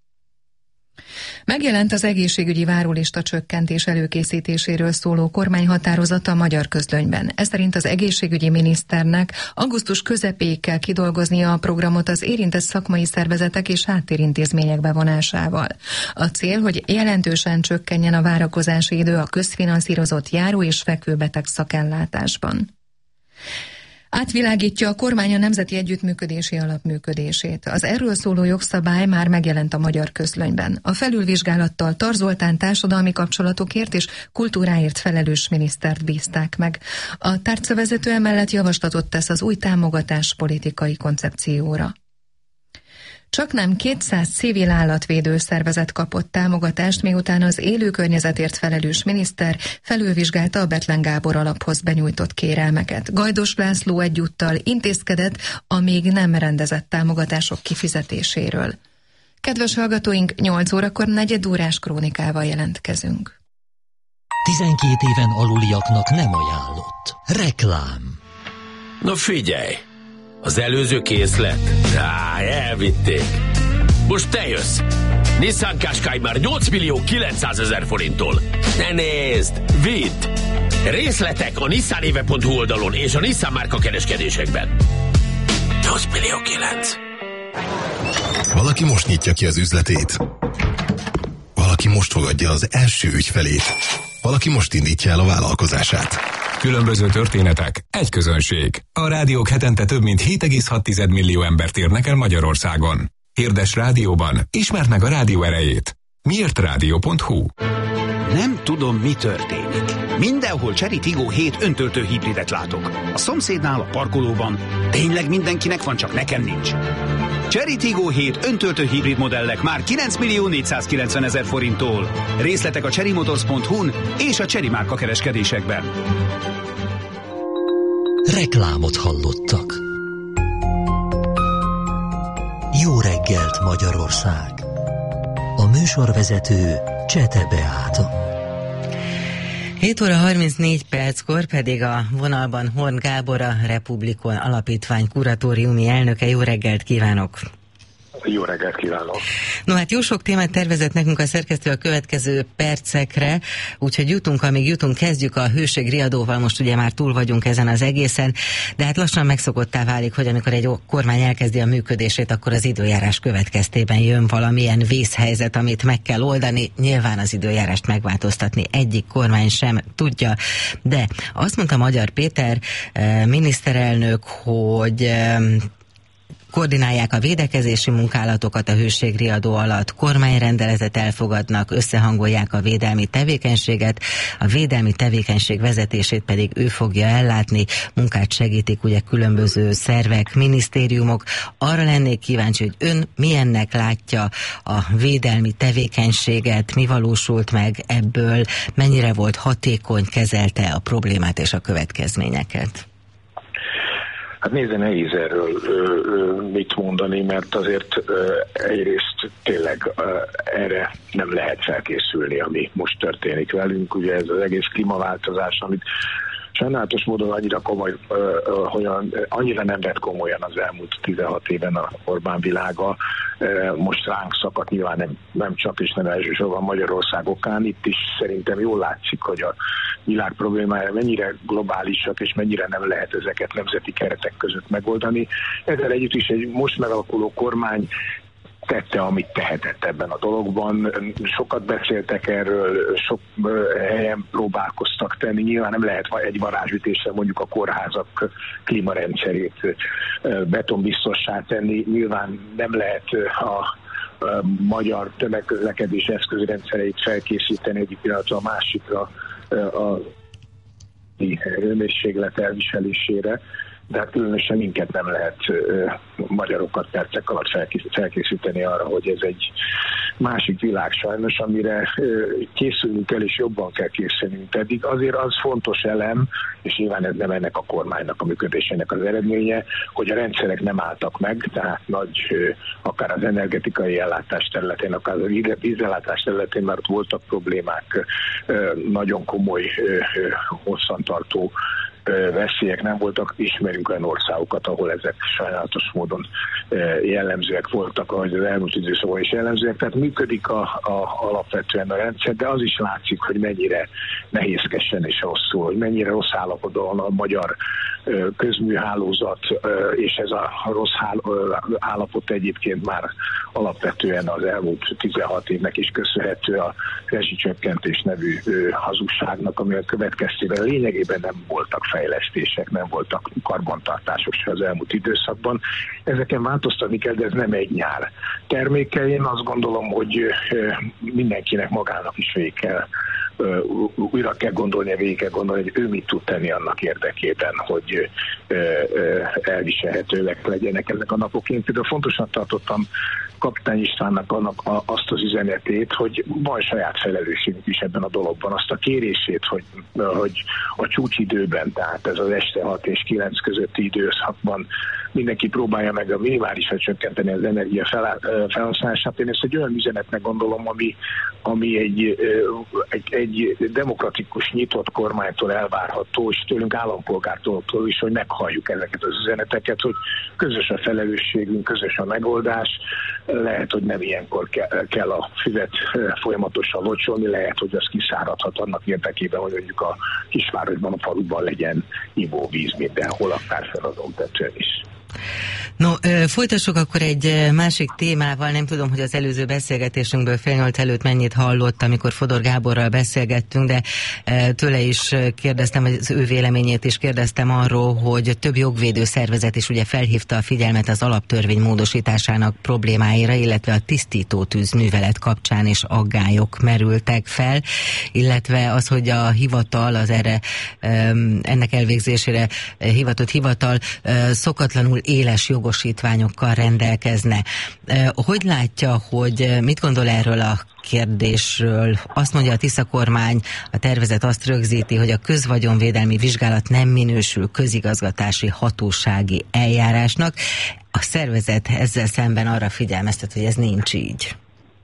Megjelent az egészségügyi várólista csökkentés előkészítéséről szóló kormányhatározata a Magyar Közlönyben. Ez szerint az egészségügyi miniszternek augusztus közepéig kell kidolgoznia a programot az érintett szakmai szervezetek és háttérintézmények bevonásával. A cél, hogy jelentősen csökkenjen a várakozási idő a közfinanszírozott járó- és fekvőbeteg szakellátásban. Átvilágítja a kormány a Nemzeti Együttműködési Alap működését. Az erről szóló jogszabály már megjelent a Magyar Közlönyben. A felülvizsgálattal Tar Zoltán társadalmi kapcsolatokért és kultúráért felelős minisztert bízták meg. A tárcavezető emellett javaslatot tesz az új támogatáspolitikai koncepcióra. Csaknem kétszáz civil állatvédő szervezet kapott támogatást, miután az élő környezetért felelős miniszter felülvizsgálta a Bethlen Gábor alaphoz benyújtott kérelmeket. Gajdos László egyúttal intézkedett a még nem rendezett támogatások kifizetéséről. Kedves hallgatóink, nyolc órakor negyed órás krónikával jelentkezünk. tizenkét éven aluliaknak nem ajánlott. Reklám. Na figyelj! Az előző készlet? Á, elvitték. Most te jössz. Nissan Qashqai már nyolc millió kilencszázezer forinttól. Ne nézd, vidd! Részletek a nissanéve pont hu oldalon és a Nissan márka kereskedésekben. nyolc millió kilenc. Valaki most nyitja ki az üzletét. Valaki most fogadja az első ügyfelét. Valaki most indítja el a vállalkozását. Különböző történetek, egy közönség. A rádiók hetente több mint hét egész hat millió embert érnek el Magyarországon. Hirdess rádióban, ismerd meg a rádió erejét. Miért rádió pont hu? Nem tudom, mi történik. Mindenhol Chery Tiggo hét öntöltő hibridet látok. A szomszédnál, a parkolóban. Tényleg mindenkinek van, csak nekem nincs. Chery Tiggo hét öntöltő hibrid modellek már kilenc millió négyszázkilencvenezer forinttól. Részletek a chery motors pont hu-n és a Chery márka kereskedésekben. Reklámot hallottak. Jó reggelt, Magyarország! A műsorvezető Csete Beáta. hét óra harmincnégy perckor pedig a vonalban Horn Gábor, a Republikon Alapítvány kuratóriumi elnöke. Jó reggelt kívánok! Jó reggelt kívánok! No hát jó sok témát tervezett nekünk a szerkesztő a következő percekre, úgyhogy jutunk, amíg jutunk, kezdjük a hőségriadóval. Most ugye már túl vagyunk ezen az egészen, de hát lassan megszokottá válik, hogy amikor egy kormány elkezdi a működését, akkor az időjárás következtében jön valamilyen vészhelyzet, amit meg kell oldani. Nyilván az időjárást megváltoztatni egyik kormány sem tudja, de azt mondta Magyar Péter miniszterelnök, hogy koordinálják a védekezési munkálatokat a hőségriadó alatt, kormányrendeletet elfogadnak, összehangolják a védelmi tevékenységet, a védelmi tevékenység vezetését pedig ő fogja ellátni, munkát segítik ugye különböző szervek, minisztériumok. Arra lennék kíváncsi, hogy ön milyennek látja a védelmi tevékenységet, mi valósult meg ebből, mennyire volt hatékony, kezelte a problémát és a következményeket? Hát nézze, nehéz erről ö, ö, mit mondani, mert azért ö, egyrészt tényleg ö, erre nem lehet felkészülni, ami most történik velünk. Ugye ez az egész klímaváltozás, amit sajnálatos módon annyira komoly, ö, ö, olyan, annyira nem vett komolyan az elmúlt tizenhat éven a Orbán világa. Ö, most ránk szakadt, nyilván nem, nem csak és nem elsősorban Magyarország okán. Itt is szerintem jól látszik, hogy a világ problémája mennyire globálisak, és mennyire nem lehet ezeket nemzeti keretek között megoldani. Ezzel együtt is egy most megalakuló kormány tette, amit tehetett ebben a dologban. Sokat beszéltek erről, sok helyen próbálkoztak tenni. Nyilván nem lehet egy varázsütésre mondjuk a kórházak klímarendszerét betonbiztossá tenni. Hogy nem lehet a magyar tömegközlekedés eszközrendszereit felkészíteni egyik pillanatra a másikra a hőmérséklet elviselésére, de hát különösen minket nem lehet ö, magyarokat percek alatt felkészíteni arra, hogy ez egy másik világ sajnos, amire ö, készülnünk kell, és jobban kell készülnünk. Pedig azért az fontos elem, és nyilván ez nem ennek a kormánynak a működésének az eredménye, hogy a rendszerek nem álltak meg, tehát nagy, ö, akár az energetikai ellátás területén, akár az vízellátás területén már ott voltak problémák, ö, nagyon komoly, ö, hosszantartó veszélyek nem voltak, ismerünk olyan országokat, ahol ezek sajnálatos módon jellemzőek voltak, ahogy az elmúlt időszakban is jellemzőek, tehát működik a, a, alapvetően a rendszer, de az is látszik, hogy mennyire nehézkesen és rosszul, hogy mennyire rossz állapotban a magyar közműhálózat, és ez a rossz állapot egyébként már alapvetően az elmúlt tizenhat évnek is köszönhető a rezsicsökkentés nevű hazugságnak, ami a következtében lényegében nem voltak fejlesztések, nem voltak karbantartások se az elmúlt időszakban. Ezeken változtatni kell, de ez nem egy nyár terméke. Én azt gondolom, hogy mindenkinek magának is végig kell, újra kell gondolni, végig kell gondolni, hogy ő mit tud tenni annak érdekében, hogy elviselhetőek legyenek ezek a napok. Én például fontosan tartottam Kapitány Istvánnak annak, a, azt az üzenetét, hogy van saját felelősségünk is ebben a dologban, azt a kérését, hogy, hogy a csúcsidőben, tehát ez az este hat és kilenc közötti időszakban mindenki próbálja meg a minimálisra csökkenteni az energia fel, felhasználását. Én ezt egy olyan üzenetnek gondolom, ami, ami egy, egy, egy demokratikus, nyitott kormánytól elvárható, és tőlünk állampolgártól is, hogy meghalljuk ezeket az üzeneteket, hogy közös a felelősségünk, közös a megoldás. Lehet, hogy nem ilyenkor kell a füvet folyamatosan locsolni, lehet, hogy az kiszáradhat annak érdekében, hogy mondjuk a kisvárosban, a faluban legyen ivóvíz mindenhol, akár feladom tetően is. No, folytassuk akkor egy másik témával. Nem tudom, hogy az előző beszélgetésünkből fél nyolc előtt mennyit hallott, amikor Fodor Gáborral beszélgettünk, de tőle is kérdeztem, az ő véleményét is kérdeztem arról, hogy több jogvédő szervezet is ugye felhívta a figyelmet az alaptörvény módosításának problémáira, illetve a tisztító tűzművelet kapcsán is aggályok merültek fel, illetve az, hogy a hivatal, az erre ennek elvégzésére hivatott hivatal szokatlanul éles jogosítványokkal rendelkezne. Hogy látja, hogy mit gondol erről a kérdésről? Azt mondja a Tisza kormány, a tervezet azt rögzíti, hogy a közvagyonvédelmi vizsgálat nem minősül közigazgatási hatósági eljárásnak. A szervezet ezzel szemben arra figyelmeztet, hogy ez nincs így.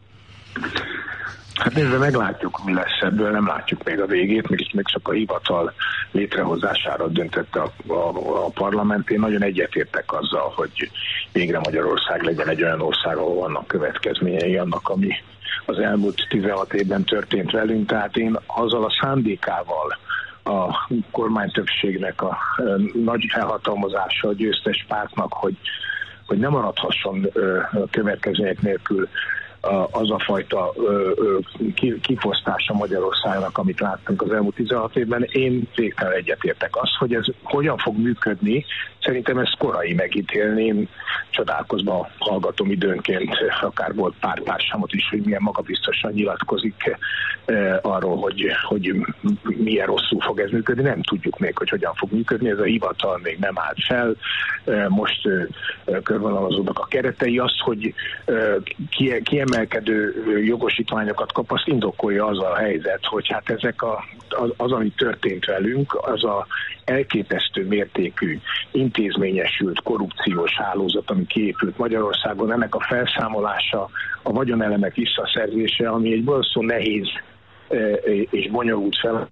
Hát nézve, meglátjuk, mi lesz ebből, nem látjuk még a végét, még, még csak a hivatal létrehozására döntette a, a, a parlament. Én nagyon egyetértek azzal, hogy végre Magyarország legyen egy olyan ország, ahol vannak következményei annak, ami az elmúlt tizenhat évben történt velünk. Tehát én azzal a szándékával a kormánytöbbségnek a, a nagy felhatalmazása a győztes pártnak, hogy, hogy nem maradhasson a következmények nélkül az a fajta kifosztása Magyarországnak, amit láttunk az elmúlt tizenhat évben. Én végtelen egyetértek. Az, hogy ez hogyan fog működni, szerintem ez korai megítélni. Én csodálkozva hallgatom időnként, akár volt pár társamot is, hogy milyen magabiztosan nyilatkozik arról, hogy, hogy milyen rosszul fog ez működni. Nem tudjuk még, hogy hogyan fog működni. Ez a hivatal még nem állt fel. Most körvonalazódnak a keretei. Az, hogy kiemelkedő jogosítványokat kap, azt indokolja az a helyzet, hogy hát ezek a, az, az, ami történt velünk, az a elképesztő mértékű intézmények, intézményesült korrupciós hálózat, ami kiépült Magyarországon, ennek a felszámolása, a vagyonelemek visszaszerzése, ami egy valószínűleg nehéz és bonyolult feladat,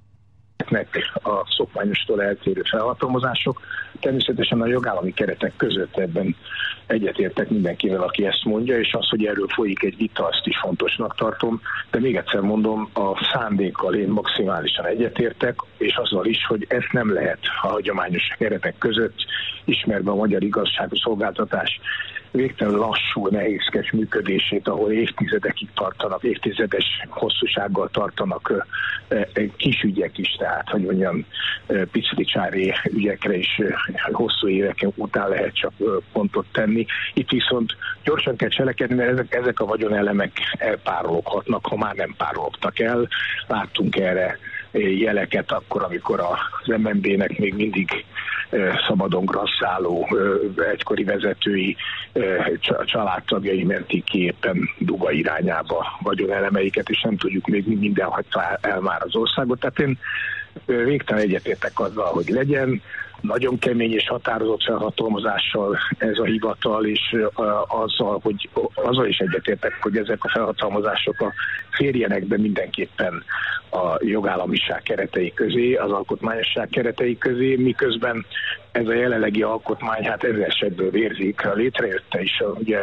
a szokványostól eltérő felhatalmazások. Természetesen a jogállami keretek között ebben egyetértek mindenkivel, aki ezt mondja, és az, hogy erről folyik egy vita, azt is fontosnak tartom, de még egyszer mondom, a szándékkal én maximálisan egyetértek, és azzal is, hogy ezt nem lehet a hagyományos keretek között, ismerve a magyar igazságszolgáltatás végtelen lassú, nehézkes működését, ahol évtizedekig tartanak, évtizedes hosszúsággal tartanak kis ügyek is, tehát, hogy mondjam, piclicsári ügyekre is hosszú éveken után lehet csak pontot tenni. Itt viszont gyorsan kell cselekedni, mert ezek, ezek a vagyonelemek elpárologhatnak, ha már nem párologtak el. Láttunk erre jeleket akkor, amikor az em en bé-nek még mindig szabadon grasszáló egykori vezetői családtagjai mentik ki éppen Duga irányába vagyonelemeiket, és nem tudjuk még minden hagyta el már az országot. Tehát én végtelen egyetértek azzal, hogy legyen nagyon kemény és határozott felhatalmazással ez a hivatal, és azzal, hogy azzal is egyetértek, hogy ezek a felhatalmazások a férjenek be mindenképpen a jogállamiság keretei közé, az alkotmányosság keretei közé, miközben ez a jelenlegi alkotmány, hát ez esetből vérzik, létrejötte is, a, ugye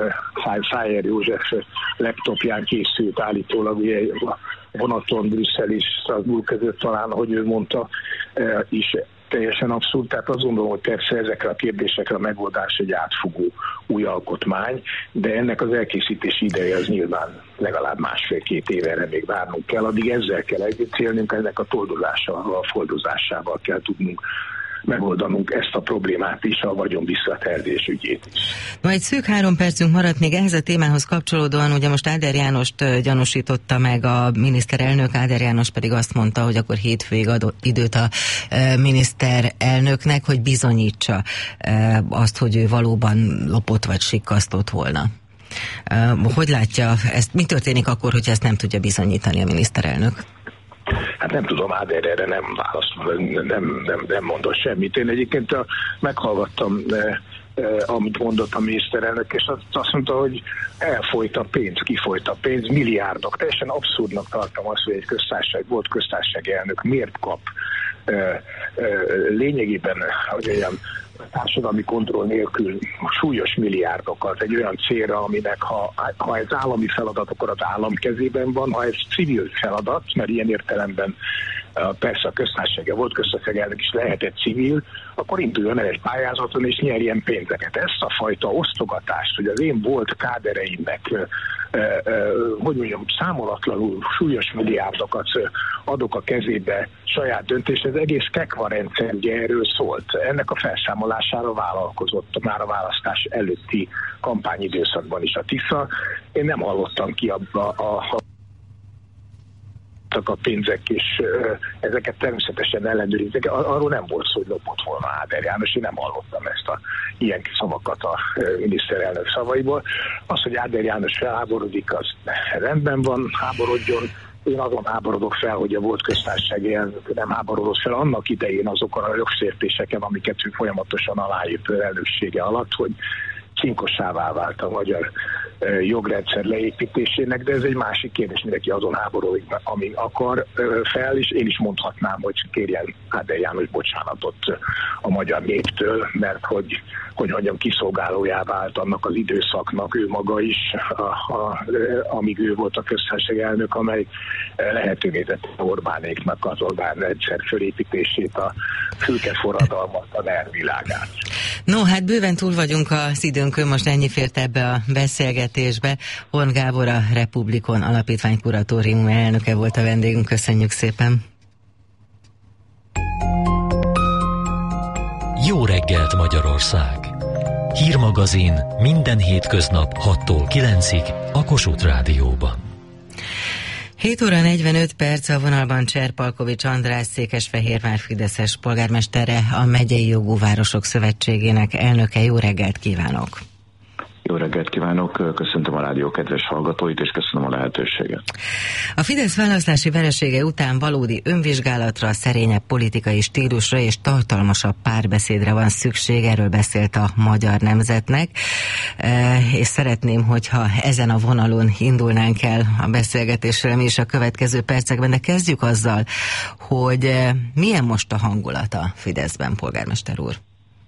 Szájer József laptopján készült állítólag, ugye a vonaton Brüsszel és Strasbourg között talán, ahogy ő mondta, is teljesen abszurd, tehát azt gondolom, hogy persze ezekre a kérdésekre a megoldás egy átfogó új alkotmány, de ennek az elkészítési ideje az nyilván legalább másfél-két évre még várnunk kell, addig ezzel kell együtt célnunk, ennek a toldozásával, a foldozásával kell tudnunk megoldanunk ezt a problémát is, a vagyon visszatervezés ügyét is. No, egy szűk három percünk maradt még ehhez a témához kapcsolódóan, ugye most Áder Jánost gyanúsította meg a miniszterelnök, Áder János pedig azt mondta, hogy akkor hétfőig adott időt a miniszterelnöknek, hogy bizonyítsa azt, hogy ő valóban lopott vagy sikkasztott volna. Hogy látja ezt? Mi történik akkor, hogyha ezt nem tudja bizonyítani a miniszterelnök? Hát nem tudom, Áder erre nem válaszol, nem, nem, nem mondott semmit. Én egyébként a, meghallgattam, eh, eh, amit mondott a miniszterelnök, és azt, azt mondta, hogy elfolyt a pénz, kifolyt a pénz, milliárdok. Teljesen abszurdnak tartom azt, hogy egy köztársaság, volt köztársasági elnök miért kap eh, eh, lényegében, hogy olyan társadalmi kontroll nélkül súlyos milliárdokat egy olyan célra, aminek ha, ha ez állami feladat, akkor az állam kezében van, ha ez civil feladat, mert ilyen értelemben persze a köztársasága volt köztársasági elnök is lehetett civil, akkor induljon el egy pályázaton és nyerjen pénzeket. Ezt a fajta osztogatást, hogy az én volt kádereimnek hogy mondjam, számolatlanul súlyos milliárdokat adok a kezébe saját döntés, ez egész Kekva rendszer ugye erről szólt. Ennek a felszámolására vállalkozott már a választás előtti kampányidőszakban is a Tisza. Én nem hallottam ki abba a a pénzek, és uh, ezeket természetesen ellenőrizik. Arról nem volt szó, hogy lopott volna Áder János, én nem hallottam ezt a ilyen szavakat a uh, miniszterelnök szavaiból. Az, hogy Áder János felháborodik, az rendben van, háborodjon. Én azon háborodok fel, hogy a volt köztársasági elnök nem háborodott fel annak idején azokon a jogsértéseken, amiket ő folyamatosan aláírt elnöksége alatt, hogy cinkossává vált a magyar uh, jogrendszer leépítésének, de ez egy másik kérdés, mindenki azon háborodik, ami akar uh, fel, és én is mondhatnám, hogy kérjen Áder János bocsánatot a magyar néptől, mert hogy, hogy mondjam, kiszolgálójá vált annak az időszaknak ő maga is, a, a, amíg ő volt a köztársasági elnök, amely lehetővé tette Orbánéknak az Orbán rendszer fölépítését, a fülkeforradalmat, a NER világát. No, hát bőven túl vagyunk az időnkön, most ennyi fért ebbe a beszélgetésbe. Horn Gábor, a Republikon Alapítvány kuratórium elnöke volt a vendégünk, köszönjük szépen. Jó reggelt Magyarország! Hírmagazin minden hétköznap hattól kilencig a Kossuth Rádióban. hét óra negyvenöt perc, a vonalban Cserpalkovics András, Székesfehérvár fideszes polgármestere, a Megyei Jogú Városok Szövetségének elnöke. Jó reggelt kívánok! Jó reggelt kívánok, köszöntöm a rádió kedves hallgatóit, és köszönöm a lehetőséget. A Fidesz választási veresége után valódi önvizsgálatra, szerényebb politikai stílusra és tartalmasabb párbeszédre van szükség, erről beszélt a Magyar Nemzetnek, és szeretném, hogyha ezen a vonalon indulnánk el a beszélgetésre mi is a következő percekben, de kezdjük azzal, hogy milyen most a hangulata Fideszben, polgármester úr?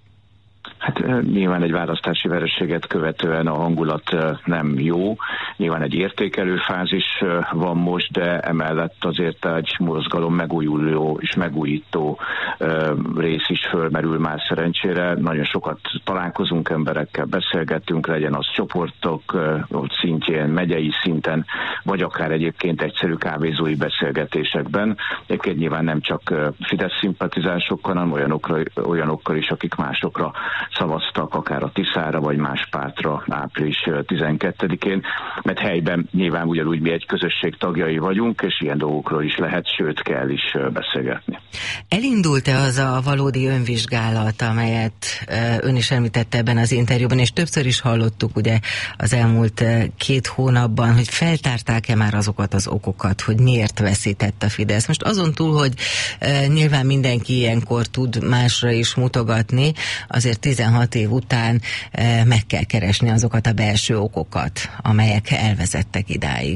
Hát nyilván egy választási vereséget követően a hangulat nem jó. Nyilván egy értékelő fázis van most, de emellett azért egy mozgalom megújuló és megújító rész is fölmerül már szerencsére. Nagyon sokat találkozunk emberekkel, beszélgetünk, legyen az csoportok ott szintjén, megyei szinten, vagy akár egyébként egyszerű kávézói beszélgetésekben. Egyébként nyilván nem csak Fidesz szimpatizánsokkal, hanem olyanokkal, olyanokkal is, akik másokra szavaztak, akár a Tiszára, vagy más pártra április tizenkettedikén, mert helyben nyilván ugyanúgy mi egy közösség tagjai vagyunk, és ilyen dolgokról is lehet, sőt kell is beszélgetni. Elindult-e az a valódi önvizsgálat, amelyet ön is említette ebben az interjúban, és többször is hallottuk ugye az elmúlt két hónapban, hogy feltárták-e már azokat az okokat, hogy miért veszített a Fidesz? Most azon túl, hogy nyilván mindenki ilyenkor tud másra is mutogatni, azért tizenhat év után meg kell keresni azokat a belső okokat, amelyek elvezettek idáig.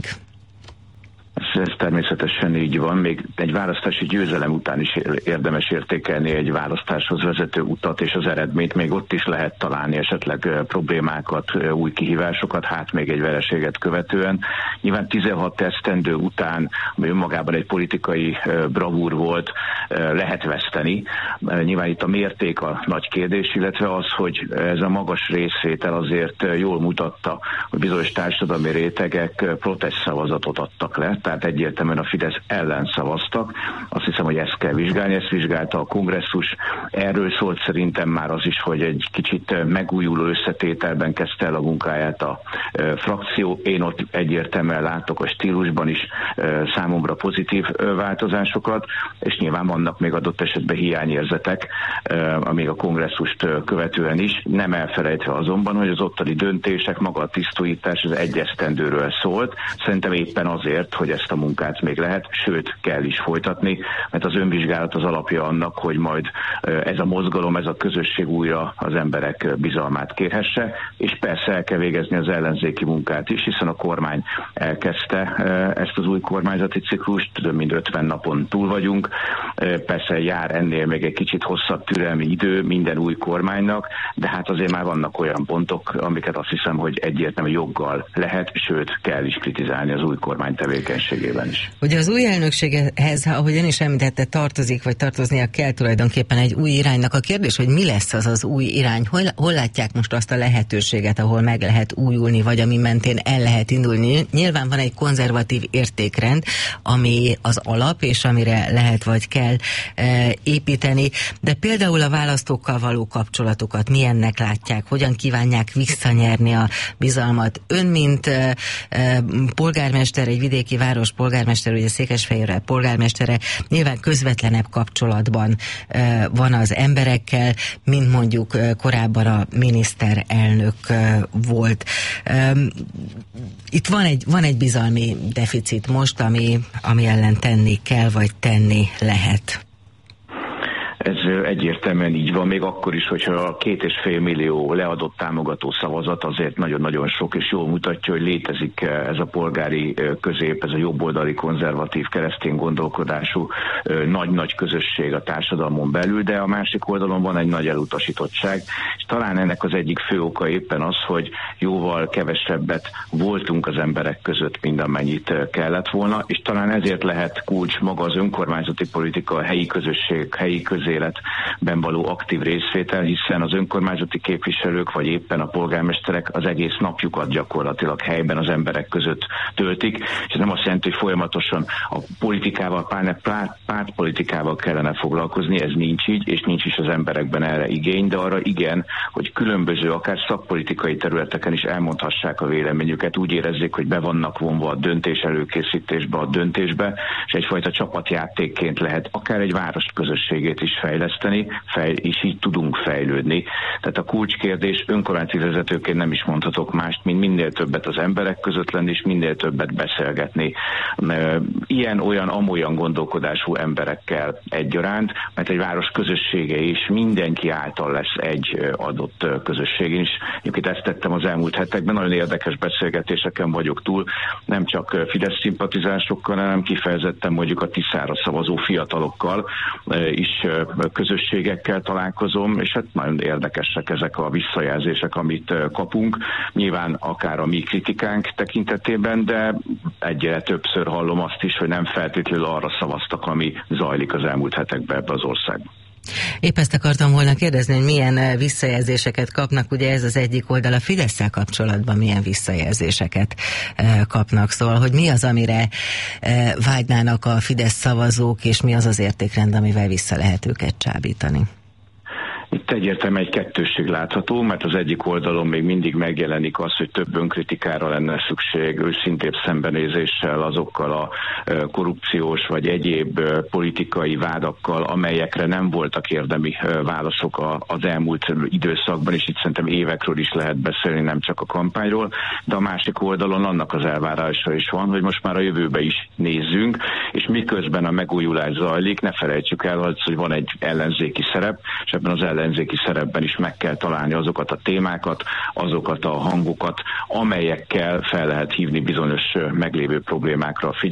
Ez, ez természetesen így van, még egy választási győzelem után is érdemes értékelni egy választáshoz vezető utat és az eredményt, még ott is lehet találni esetleg problémákat, új kihívásokat, hát még egy vereséget követően. Nyilván tizenhat esztendő után, ami önmagában egy politikai bravúr volt, lehet veszteni. Nyilván itt a mérték a nagy kérdés, illetve az, hogy ez a magas részvétel azért jól mutatta, hogy bizonyos társadalmi rétegek protest szavazatot adtak le, tehát egyértelműen a Fidesz ellen szavaztak. Azt hiszem, hogy ezt kell vizsgálni, ezt vizsgálta a kongresszus. Erről szólt szerintem már az is, hogy egy kicsit megújuló összetételben kezdte el a munkáját a e, frakció. Én ott egyértelműen látok a stílusban is e, számomra pozitív e, változásokat, és nyilván vannak még adott esetben hiányérzetek, e, amíg a kongresszust e, követően is. Nem elfelejtve azonban, hogy az ottani döntések, maga a tisztújítás az egy esztendőről szólt. Szerintem éppen azért, hogy ezt a munkát még lehet, sőt kell is folytatni, mert az önvizsgálat az alapja annak, hogy majd ez a mozgalom, ez a közösség újra az emberek bizalmát kérhesse, és persze el kell végezni az ellenzéki munkát is, hiszen a kormány elkezdte ezt az új kormányzati ciklust, több mint ötven napon túl vagyunk, persze jár ennél még egy kicsit hosszabb türelmi idő minden új kormánynak, de hát azért már vannak olyan pontok, amiket azt hiszem, hogy egyértelmű joggal lehet, sőt kell is kritizálni az új kormány tevékenységében is. Ugye az új elnökséghez, ahogy ön is említette, tartozik, vagy tartoznia kell tulajdonképpen egy új iránynak. A kérdés, hogy mi lesz az az új irány? Hol, hol látják most azt a lehetőséget, ahol meg lehet újulni, vagy ami mentén el lehet indulni? Nyilván van egy konzervatív értékrend, ami az alap, és amire lehet vagy kell e, építeni, de például a választókkal való kapcsolatokat milyennek látják, hogyan kívánják visszanyerni a bizalmat? Ön, mint e, e, polgármester, egy vidéki város polgármester, ugye Székesfehérvár polgármestere, nyilván közvetlenebb kapcsolatban e, van az emberekkel, mint mondjuk e, korábban a miniszterelnök e, volt. E, itt van egy, van egy bizalmi deficit most, ami, ami ellen tenni kell, vagy tenni lehet. Ez egyértelműen így van, még akkor is, hogyha a két és fél millió leadott támogató szavazat azért nagyon-nagyon sok, és jól mutatja, hogy létezik ez a polgári közép, ez a jobboldali konzervatív keresztény gondolkodású nagy-nagy közösség a társadalmon belül, de a másik oldalon van egy nagy elutasítottság, és talán ennek az egyik fő oka éppen az, hogy jóval kevesebbet voltunk az emberek között, mint amennyit kellett volna, és talán ezért lehet kulcs maga az önkormányzati politika, a helyi közösség, helyi közéletben való aktív részvétel, hiszen az önkormányzati képviselők, vagy éppen a polgármesterek az egész napjukat gyakorlatilag helyben az emberek között töltik, és ez nem azt jelenti, hogy folyamatosan a politikával, párt, pártpolitikával kellene foglalkozni, ez nincs így, és nincs is az emberekben erre igény, de arra igen, hogy különböző, akár szakpolitikai területeken is elmondhassák a véleményüket, úgy érezzék, hogy be vannak vonva a döntés előkészítésbe, a döntésbe, és egyfajta csapatjátékként lehet akár egy város közösségét is fejleszteni, fej, és így tudunk fejlődni. Tehát a kulcskérdés, önkormányzati vezetőként nem is mondhatok mást, mint minél többet az emberek között lenni, és minél többet beszélgetni. Ilyen-olyan, amolyan gondolkodású emberekkel egyaránt, mert egy város közössége is mindenki által lesz egy adott közösség. Én is egyébként ezt tettem az elmúlt hetekben, nagyon érdekes beszélgetéseken vagyok túl, nem csak Fidesz szimpatizásokkal, hanem kifejezetten mondjuk a Tiszára szavazó fiatalokkal is közösségekkel találkozom, és hát nagyon érdekesek ezek a visszajelzések, amit kapunk. Nyilván akár a mi kritikánk tekintetében, de egyre többször hallom azt is, hogy nem feltétlenül arra szavaztak, ami zajlik az elmúlt hetekben ebbe az országban. Épp ezt akartam volna kérdezni, hogy milyen visszajelzéseket kapnak, ugye ez az egyik oldal, a Fidesszel kapcsolatban milyen visszajelzéseket kapnak, szóval, hogy mi az, amire vágynának a Fidesz szavazók, és mi az az értékrend, amivel vissza lehet őket csábítani? Itt egyértelműen egy kettősség látható, mert az egyik oldalon még mindig megjelenik az, hogy több önkritikára lenne szükség, őszintébb szembenézéssel azokkal a korrupciós vagy egyéb politikai vádakkal, amelyekre nem voltak érdemi válaszok az elmúlt időszakban, és itt szerintem évekről is lehet beszélni, nem csak a kampányról, de a másik oldalon annak az elvárása is van, hogy most már a jövőbe is nézzünk, és miközben a megújulás zajlik, ne felejtsük el, hogy van egy ellenzéki szerep, és ebben az ellenzéki szerepben is meg kell találni azokat a témákat, azokat a hangokat, amelyekkel fel lehet hívni bizonyos meglévő problémákra a figyelmet.